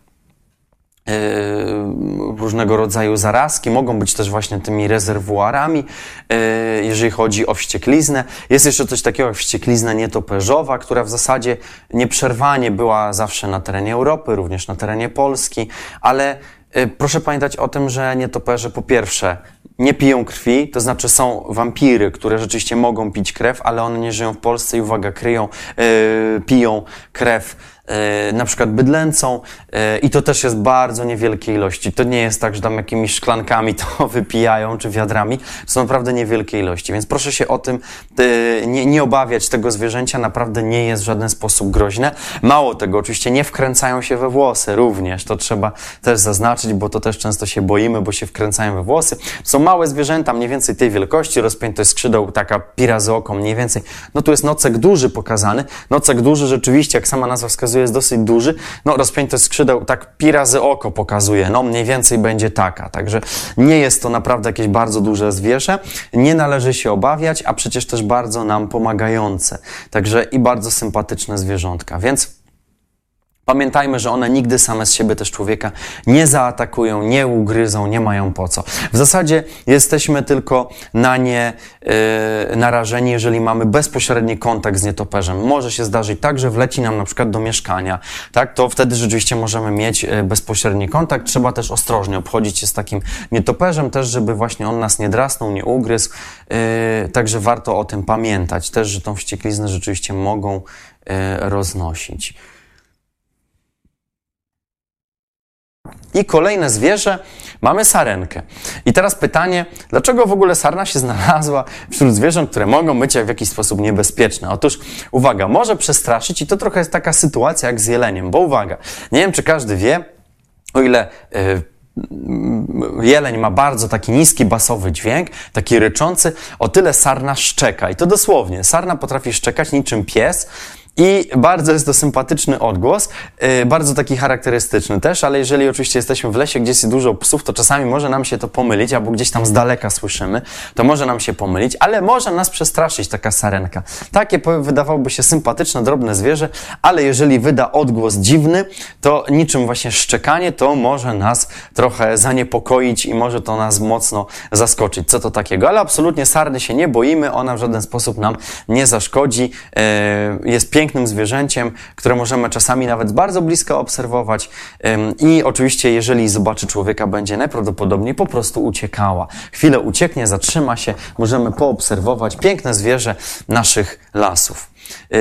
różnego rodzaju zarazki, mogą być też właśnie tymi rezerwuarami, jeżeli chodzi o wściekliznę. Jest jeszcze coś takiego jak wścieklizna nietoperzowa, która w zasadzie nieprzerwanie była zawsze na terenie Europy, również na terenie Polski, ale proszę pamiętać o tym, że nietoperze po pierwsze nie piją krwi, to znaczy są wampiry, które rzeczywiście mogą pić krew, ale one nie żyją w Polsce i uwaga, kryją, yy, piją krew yy, na przykład bydlęcą yy, i to też jest bardzo niewielkie ilości. To nie jest tak, że tam jakimiś szklankami to wypijają czy wiadrami, to są naprawdę niewielkie ilości, więc proszę się o tym yy, nie, nie obawiać tego zwierzęcia, naprawdę nie jest w żaden sposób groźne. Mało tego, oczywiście nie wkręcają się we włosy również, to trzeba też zaznaczyć, bo to też często się boimy, bo się wkręcają we włosy. Są małe zwierzęta, mniej więcej tej wielkości, rozpiętość skrzydeł, taka pira z oko, mniej więcej. No tu jest nocek duży pokazany. Nocek duży rzeczywiście, jak sama nazwa wskazuje, jest dosyć duży. No rozpiętość skrzydeł tak pira z oko pokazuje. No mniej więcej będzie taka. Także nie jest to naprawdę jakieś bardzo duże zwierzę. Nie należy się obawiać, a przecież też bardzo nam pomagające. Także i bardzo sympatyczne zwierzątka. Więc pamiętajmy, że one nigdy same z siebie też człowieka nie zaatakują, nie ugryzą, nie mają po co. W zasadzie jesteśmy tylko na nie yy, narażeni, jeżeli mamy bezpośredni kontakt z nietoperzem. Może się zdarzyć tak, że wleci nam na przykład do mieszkania, tak? To wtedy rzeczywiście możemy mieć yy, bezpośredni kontakt. Trzeba też ostrożnie obchodzić się z takim nietoperzem, też żeby właśnie on nas nie drasnął, nie ugryzł. Yy, także warto o tym pamiętać też, że tą wściekliznę rzeczywiście mogą yy, roznosić. I kolejne zwierzę, mamy sarenkę. I teraz pytanie, dlaczego w ogóle sarna się znalazła wśród zwierząt, które mogą być w jakiś sposób niebezpieczne? Otóż, uwaga, może przestraszyć i to trochę jest taka sytuacja jak z jeleniem, bo uwaga, nie wiem, czy każdy wie, o ile yy, jeleń ma bardzo taki niski, basowy dźwięk, taki ryczący, o tyle sarna szczeka. I to dosłownie, sarna potrafi szczekać niczym pies, i bardzo jest to sympatyczny odgłos, yy, bardzo taki charakterystyczny też, ale jeżeli oczywiście jesteśmy w lesie, gdzie jest dużo psów, to czasami może nam się to pomylić, albo gdzieś tam z daleka słyszymy, to może nam się pomylić, ale może nas przestraszyć taka sarenka. Takie wydawałoby się sympatyczne, drobne zwierzę, ale jeżeli wyda odgłos dziwny, to niczym właśnie szczekanie, to może nas trochę zaniepokoić i może to nas mocno zaskoczyć. Co to takiego? Ale absolutnie sarny się nie boimy, ona w żaden sposób nam nie zaszkodzi, yy, jest piękna, pięknym zwierzęciem, które możemy czasami nawet z bardzo bliska obserwować i oczywiście jeżeli zobaczy człowieka, będzie najprawdopodobniej po prostu uciekała. Chwilę ucieknie, zatrzyma się, możemy poobserwować piękne zwierzę naszych lasów.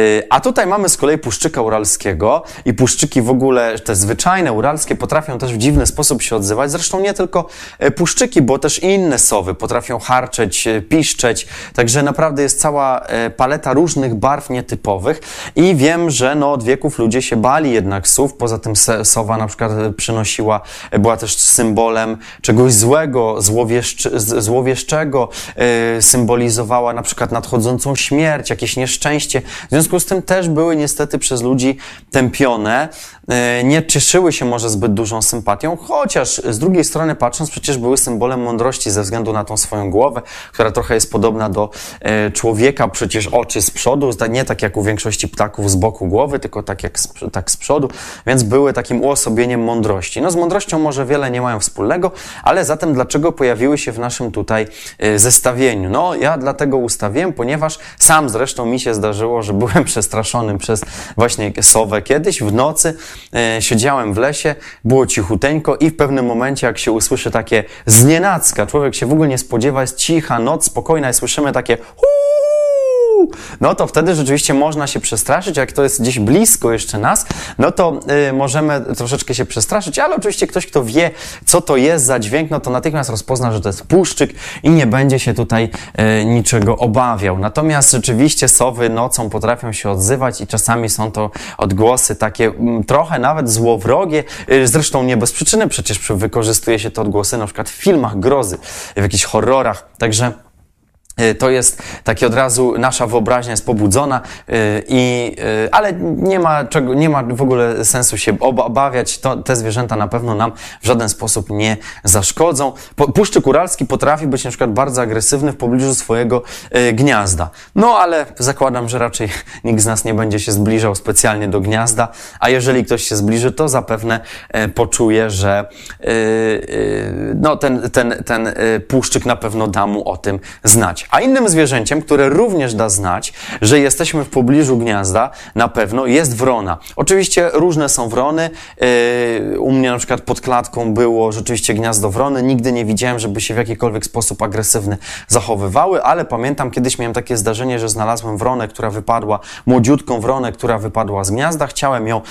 A tutaj mamy z kolei puszczyka uralskiego i puszczyki w ogóle, te zwyczajne uralskie, potrafią też w dziwny sposób się odzywać. Zresztą nie tylko puszczyki, bo też inne sowy potrafią harczeć, piszczeć. Także naprawdę jest cała paleta różnych barw nietypowych i wiem, że no od wieków ludzie się bali jednak sów. Poza tym sowa na przykład przynosiła, była też symbolem czegoś złego, złowieszczy, złowieszczego, symbolizowała na przykład nadchodzącą śmierć, jakieś nieszczęście. W związku z tym też były niestety przez ludzi tępione, nie cieszyły się może zbyt dużą sympatią, chociaż z drugiej strony patrząc przecież były symbolem mądrości ze względu na tą swoją głowę, która trochę jest podobna do człowieka, przecież oczy z przodu, nie tak jak u większości ptaków z boku głowy, tylko tak jak z, tak z przodu, więc były takim uosobieniem mądrości. No z mądrością może wiele nie mają wspólnego, ale zatem dlaczego pojawiły się w naszym tutaj zestawieniu? No ja dlatego ustawiłem, ponieważ sam zresztą mi się zdarzyło, że byłem przestraszony przez właśnie sowę kiedyś w nocy, e, siedziałem w lesie, było cichuteńko i w pewnym momencie jak się usłyszy takie znienacka, człowiek się w ogóle nie spodziewa, jest cicha noc, spokojna i słyszymy takie huu, uuu, no to wtedy rzeczywiście można się przestraszyć, jak to jest gdzieś blisko jeszcze nas, no to y, możemy troszeczkę się przestraszyć, ale oczywiście ktoś, kto wie, co to jest za dźwięk, no to natychmiast rozpozna, że to jest puszczyk i nie będzie się tutaj y, niczego obawiał. Natomiast rzeczywiście sowy nocą potrafią się odzywać i czasami są to odgłosy takie m, trochę nawet złowrogie, y, zresztą nie bez przyczyny, przecież wykorzystuje się te odgłosy na przykład w filmach grozy, w jakichś horrorach, także to jest takie od razu, nasza wyobraźnia jest pobudzona, yy, i, yy, ale nie ma, czego, nie ma w ogóle sensu się obawiać. To, te zwierzęta na pewno nam w żaden sposób nie zaszkodzą. Po, puszczyk uralski potrafi być na przykład bardzo agresywny w pobliżu swojego yy, gniazda. No ale zakładam, że raczej nikt z nas nie będzie się zbliżał specjalnie do gniazda, a jeżeli ktoś się zbliży, to zapewne yy, poczuje, że yy, yy, no, ten, ten, ten yy, puszczyk na pewno da mu o tym znać. A innym zwierzęciem, które również da znać, że jesteśmy w pobliżu gniazda, na pewno jest wrona. Oczywiście różne są wrony. Yy, u mnie na przykład pod klatką było rzeczywiście gniazdo wrony. Nigdy nie widziałem, żeby się w jakikolwiek sposób agresywny zachowywały, ale pamiętam, kiedyś miałem takie zdarzenie, że znalazłem wronę, która wypadła, młodziutką wronę, która wypadła z gniazda. Chciałem ją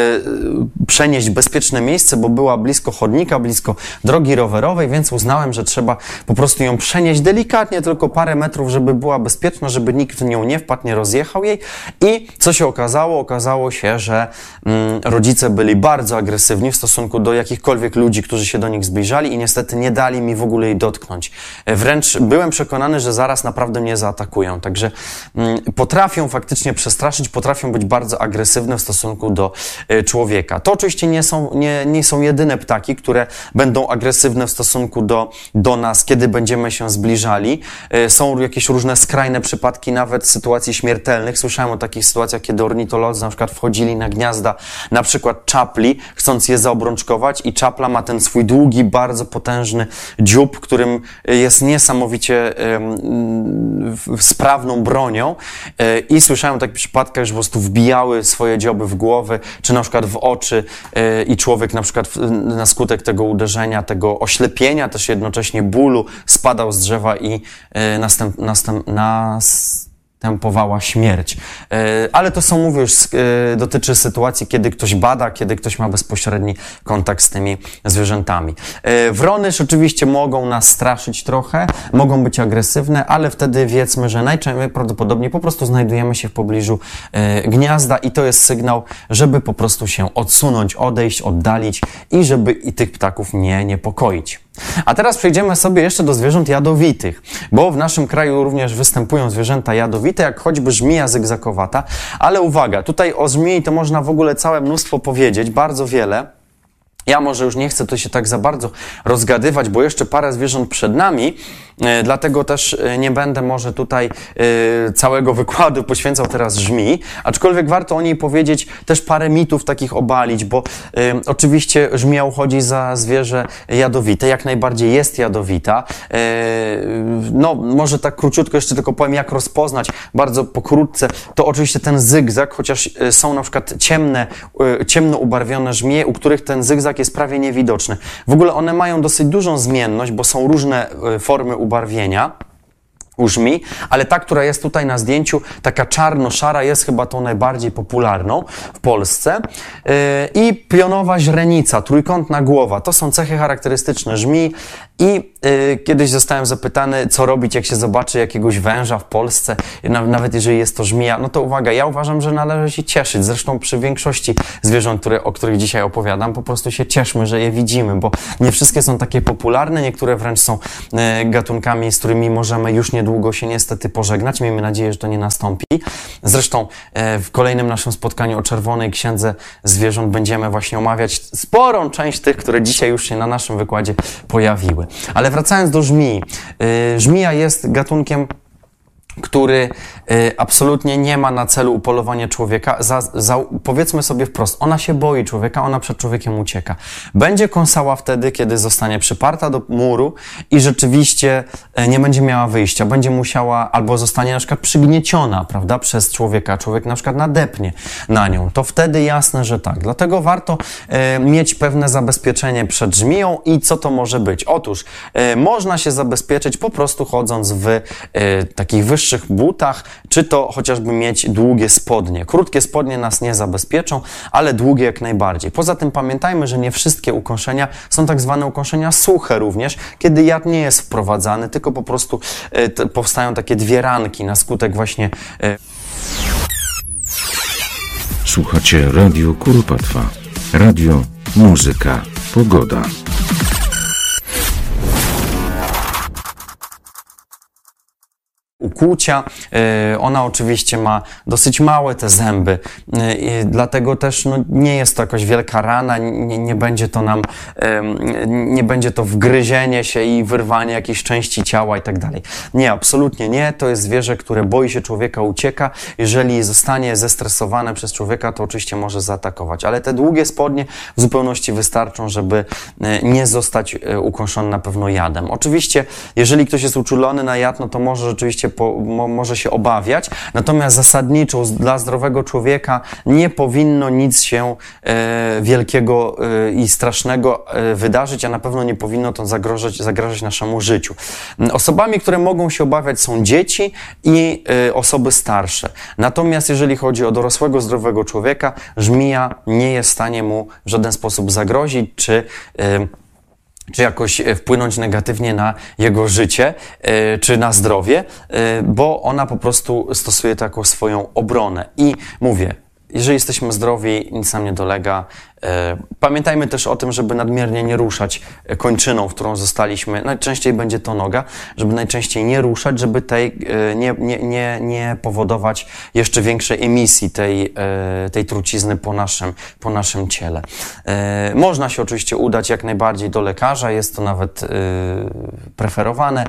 yy, przenieść w bezpieczne miejsce, bo była blisko chodnika, blisko drogi rowerowej, więc uznałem, że trzeba po prostu ją przenieść delikatnie, tylko parę metrów, żeby była bezpieczna, żeby nikt w nią nie wpadł, nie rozjechał jej. I co się okazało? Okazało się, że mm, rodzice byli bardzo agresywni w stosunku do jakichkolwiek ludzi, którzy się do nich zbliżali i niestety nie dali mi w ogóle jej dotknąć. Wręcz byłem przekonany, że zaraz naprawdę mnie zaatakują. Także mm, potrafią faktycznie przestraszyć, potrafią być bardzo agresywne w stosunku do y, człowieka. To oczywiście nie są, nie, nie są jedyne ptaki, które będą agresywne w stosunku do, do nas, kiedy będziemy się zbliżali. Y, są jakieś różne skrajne przypadki, nawet sytuacji śmiertelnych. Słyszałem o takich sytuacjach, kiedy ornitolodzy na przykład wchodzili na gniazda na przykład czapli, chcąc je zaobrączkować i czapla ma ten swój długi, bardzo potężny dziób, którym jest niesamowicie um, sprawną bronią e, i słyszałem o takich przypadkach, że po prostu wbijały swoje dzioby w głowę, czy na przykład w oczy e, i człowiek na przykład w, na skutek tego uderzenia, tego oślepienia, też jednocześnie bólu, spadał z drzewa i e, następ, następ, następowała śmierć. Ale to są, mówię już, dotyczy sytuacji, kiedy ktoś bada, kiedy ktoś ma bezpośredni kontakt z tymi zwierzętami. Wrony rzeczywiście mogą nas straszyć trochę, mogą być agresywne, ale wtedy wiedzmy, że najprawdopodobniej po prostu znajdujemy się w pobliżu gniazda i to jest sygnał, żeby po prostu się odsunąć, odejść, oddalić i żeby i tych ptaków nie niepokoić. A teraz przejdziemy sobie jeszcze do zwierząt jadowitych, bo w naszym kraju również występują zwierzęta jadowite, jak choćby żmija zygzakowata, ale uwaga, tutaj o żmii to można w ogóle całe mnóstwo powiedzieć, bardzo wiele. Ja może już nie chcę tu się tak za bardzo rozgadywać, bo jeszcze parę zwierząt przed nami, e, dlatego też nie będę może tutaj e, całego wykładu poświęcał teraz żmii, aczkolwiek warto o niej powiedzieć, też parę mitów takich obalić, bo e, oczywiście żmija uchodzi za zwierzę jadowite, jak najbardziej jest jadowita. E, no, może tak króciutko jeszcze tylko powiem, jak rozpoznać, bardzo pokrótce, to oczywiście ten zygzak, chociaż są na przykład ciemne, e, ciemno ubarwione żmije, u których ten zygzak jest prawie niewidoczny. W ogóle one mają dosyć dużą zmienność, bo są różne formy ubarwienia u żmi, ale ta, która jest tutaj na zdjęciu, taka czarno-szara, jest chyba tą najbardziej popularną w Polsce. Yy, I pionowa źrenica, trójkątna głowa, to są cechy charakterystyczne żmi. I yy, kiedyś zostałem zapytany, co robić, jak się zobaczy jakiegoś węża w Polsce, nawet jeżeli jest to żmija. No to uwaga, ja uważam, że należy się cieszyć. Zresztą przy większości zwierząt, które, o których dzisiaj opowiadam, po prostu się cieszmy, że je widzimy, bo nie wszystkie są takie popularne, niektóre wręcz są yy, gatunkami, z którymi możemy już niedługo się niestety pożegnać. Miejmy nadzieję, że to nie nastąpi. Zresztą yy, w kolejnym naszym spotkaniu o Czerwonej Księdze Zwierząt będziemy właśnie omawiać sporą część tych, które dzisiaj już się na naszym wykładzie pojawiły. Ale wracając do żmii. Yy, żmija jest gatunkiem, który y, absolutnie nie ma na celu upolowania człowieka. Za, za, powiedzmy sobie wprost, ona się boi człowieka, ona przed człowiekiem ucieka. Będzie kąsała wtedy, kiedy zostanie przyparta do muru i rzeczywiście y, nie będzie miała wyjścia. Będzie musiała, albo zostanie na przykład przygnieciona, prawda, przez człowieka. Człowiek na przykład nadepnie na nią. To wtedy jasne, że tak. Dlatego warto y, mieć pewne zabezpieczenie przed żmiją i co to może być? Otóż y, można się zabezpieczyć po prostu chodząc w y, takich wyższych wyższych butach, czy to chociażby mieć długie spodnie. Krótkie spodnie nas nie zabezpieczą, ale długie jak najbardziej. Poza tym pamiętajmy, że nie wszystkie ukąszenia są tak zwane ukąszenia suche również, kiedy jad nie jest wprowadzany, tylko po prostu e, t, powstają takie dwie ranki na skutek właśnie... E...
Słuchacie Radio Kuropatwa. Radio, muzyka, pogoda.
Ukłucia. Ona oczywiście ma dosyć małe te zęby, dlatego też no, nie jest to jakaś wielka rana, nie, nie będzie to nam, nie będzie to wgryzienie się i wyrwanie jakiejś części ciała i tak dalej. Nie, absolutnie nie. To jest zwierzę, które boi się człowieka, ucieka. Jeżeli zostanie zestresowane przez człowieka, to oczywiście może zaatakować. Ale te długie spodnie w zupełności wystarczą, żeby nie zostać ukąszony na pewno jadem. Oczywiście, jeżeli ktoś jest uczulony na jad, no to może rzeczywiście Po, mo, może się obawiać, natomiast zasadniczo dla zdrowego człowieka nie powinno nic się e, wielkiego e, i strasznego e, wydarzyć, a na pewno nie powinno to zagrożać, zagrażać naszemu życiu. Osobami, które mogą się obawiać, są dzieci i e, osoby starsze. Natomiast jeżeli chodzi o dorosłego, zdrowego człowieka, żmija nie jest w stanie mu w żaden sposób zagrozić, czy e, czy jakoś wpłynąć negatywnie na jego życie, czy na zdrowie, bo ona po prostu stosuje to jako swoją obronę. I mówię, jeżeli jesteśmy zdrowi, nic nam nie dolega. Pamiętajmy też o tym, żeby nadmiernie nie ruszać kończyną, w którą zostaliśmy. Najczęściej będzie to noga, żeby najczęściej nie ruszać, żeby tej, nie, nie, nie, nie powodować jeszcze większej emisji tej, tej trucizny po naszym, po naszym ciele. Można się oczywiście udać jak najbardziej do lekarza, jest to nawet preferowane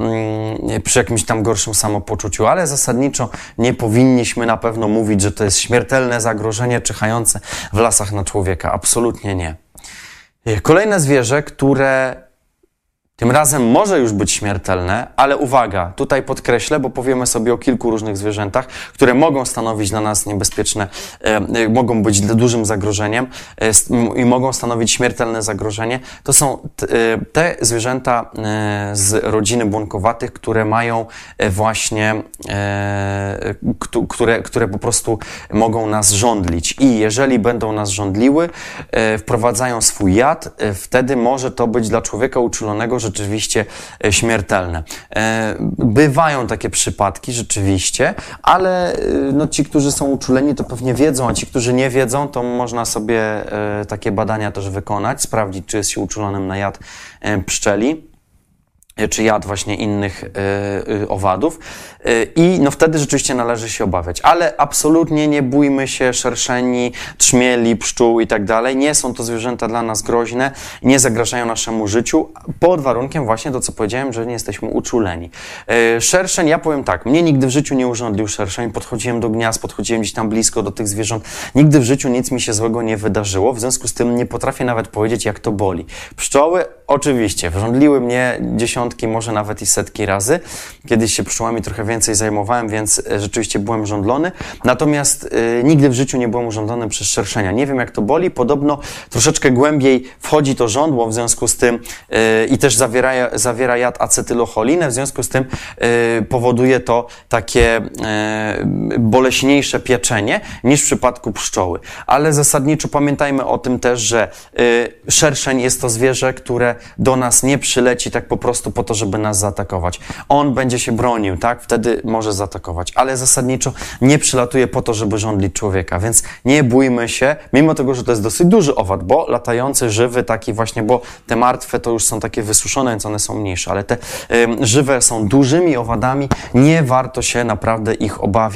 przy jakimś tam gorszym samopoczuciu, ale zasadniczo nie powinniśmy na pewno mówić, że to jest śmiertelne zagrożenie czyhające w lasach na człowieka. Absolutnie nie. Kolejne zwierzę, które tym razem może już być śmiertelne, ale uwaga, tutaj podkreślę, bo powiemy sobie o kilku różnych zwierzętach, które mogą stanowić dla nas niebezpieczne, e, mogą być dużym zagrożeniem e, i mogą stanowić śmiertelne zagrożenie. To są t, e, te zwierzęta e, z rodziny błonkowatych, które mają e, właśnie, e, k, które, które po prostu mogą nas żądlić. I jeżeli będą nas żądliły, e, wprowadzają swój jad, e, wtedy może to być dla człowieka uczulonego, że rzeczywiście śmiertelne. Bywają takie przypadki rzeczywiście, ale no, ci, którzy są uczuleni, to pewnie wiedzą, a ci, którzy nie wiedzą, to można sobie takie badania też wykonać, sprawdzić, czy jest się uczulonym na jad pszczeli, czy jad właśnie innych y, y, owadów y, i no wtedy rzeczywiście należy się obawiać. Ale absolutnie nie bójmy się szerszeni, trzmieli, pszczół i tak dalej. Nie są to zwierzęta dla nas groźne, nie zagrażają naszemu życiu, pod warunkiem właśnie to, co powiedziałem, że nie jesteśmy uczuleni. Y, szerszeń, ja powiem tak, mnie nigdy w życiu nie urządlił szerszeń, podchodziłem do gniazd, podchodziłem gdzieś tam blisko do tych zwierząt, nigdy w życiu nic mi się złego nie wydarzyło, w związku z tym nie potrafię nawet powiedzieć, jak to boli. Pszczoły oczywiście wrządliły mnie dziesiątki, może nawet i setki razy. Kiedyś się pszczołami trochę więcej zajmowałem, więc rzeczywiście byłem żądlony. Natomiast y, nigdy w życiu nie byłem urządzony przez szerszenia. Nie wiem, jak to boli. Podobno troszeczkę głębiej wchodzi to żądło, w związku z tym y, i też zawiera, zawiera jad acetylocholinę, w związku z tym y, powoduje to takie y, boleśniejsze pieczenie niż w przypadku pszczoły. Ale zasadniczo pamiętajmy o tym też, że y, szerszeń jest to zwierzę, które do nas nie przyleci tak po prostu po to, żeby nas zaatakować. On będzie się bronił, tak? Wtedy może zaatakować, ale zasadniczo nie przylatuje po to, żeby żądlić człowieka, więc nie bójmy się, mimo tego, że to jest dosyć duży owad, bo latający, żywy, taki właśnie, bo te martwe to już są takie wysuszone, więc one są mniejsze, ale te y, żywe są dużymi owadami, nie warto się naprawdę ich obawiać.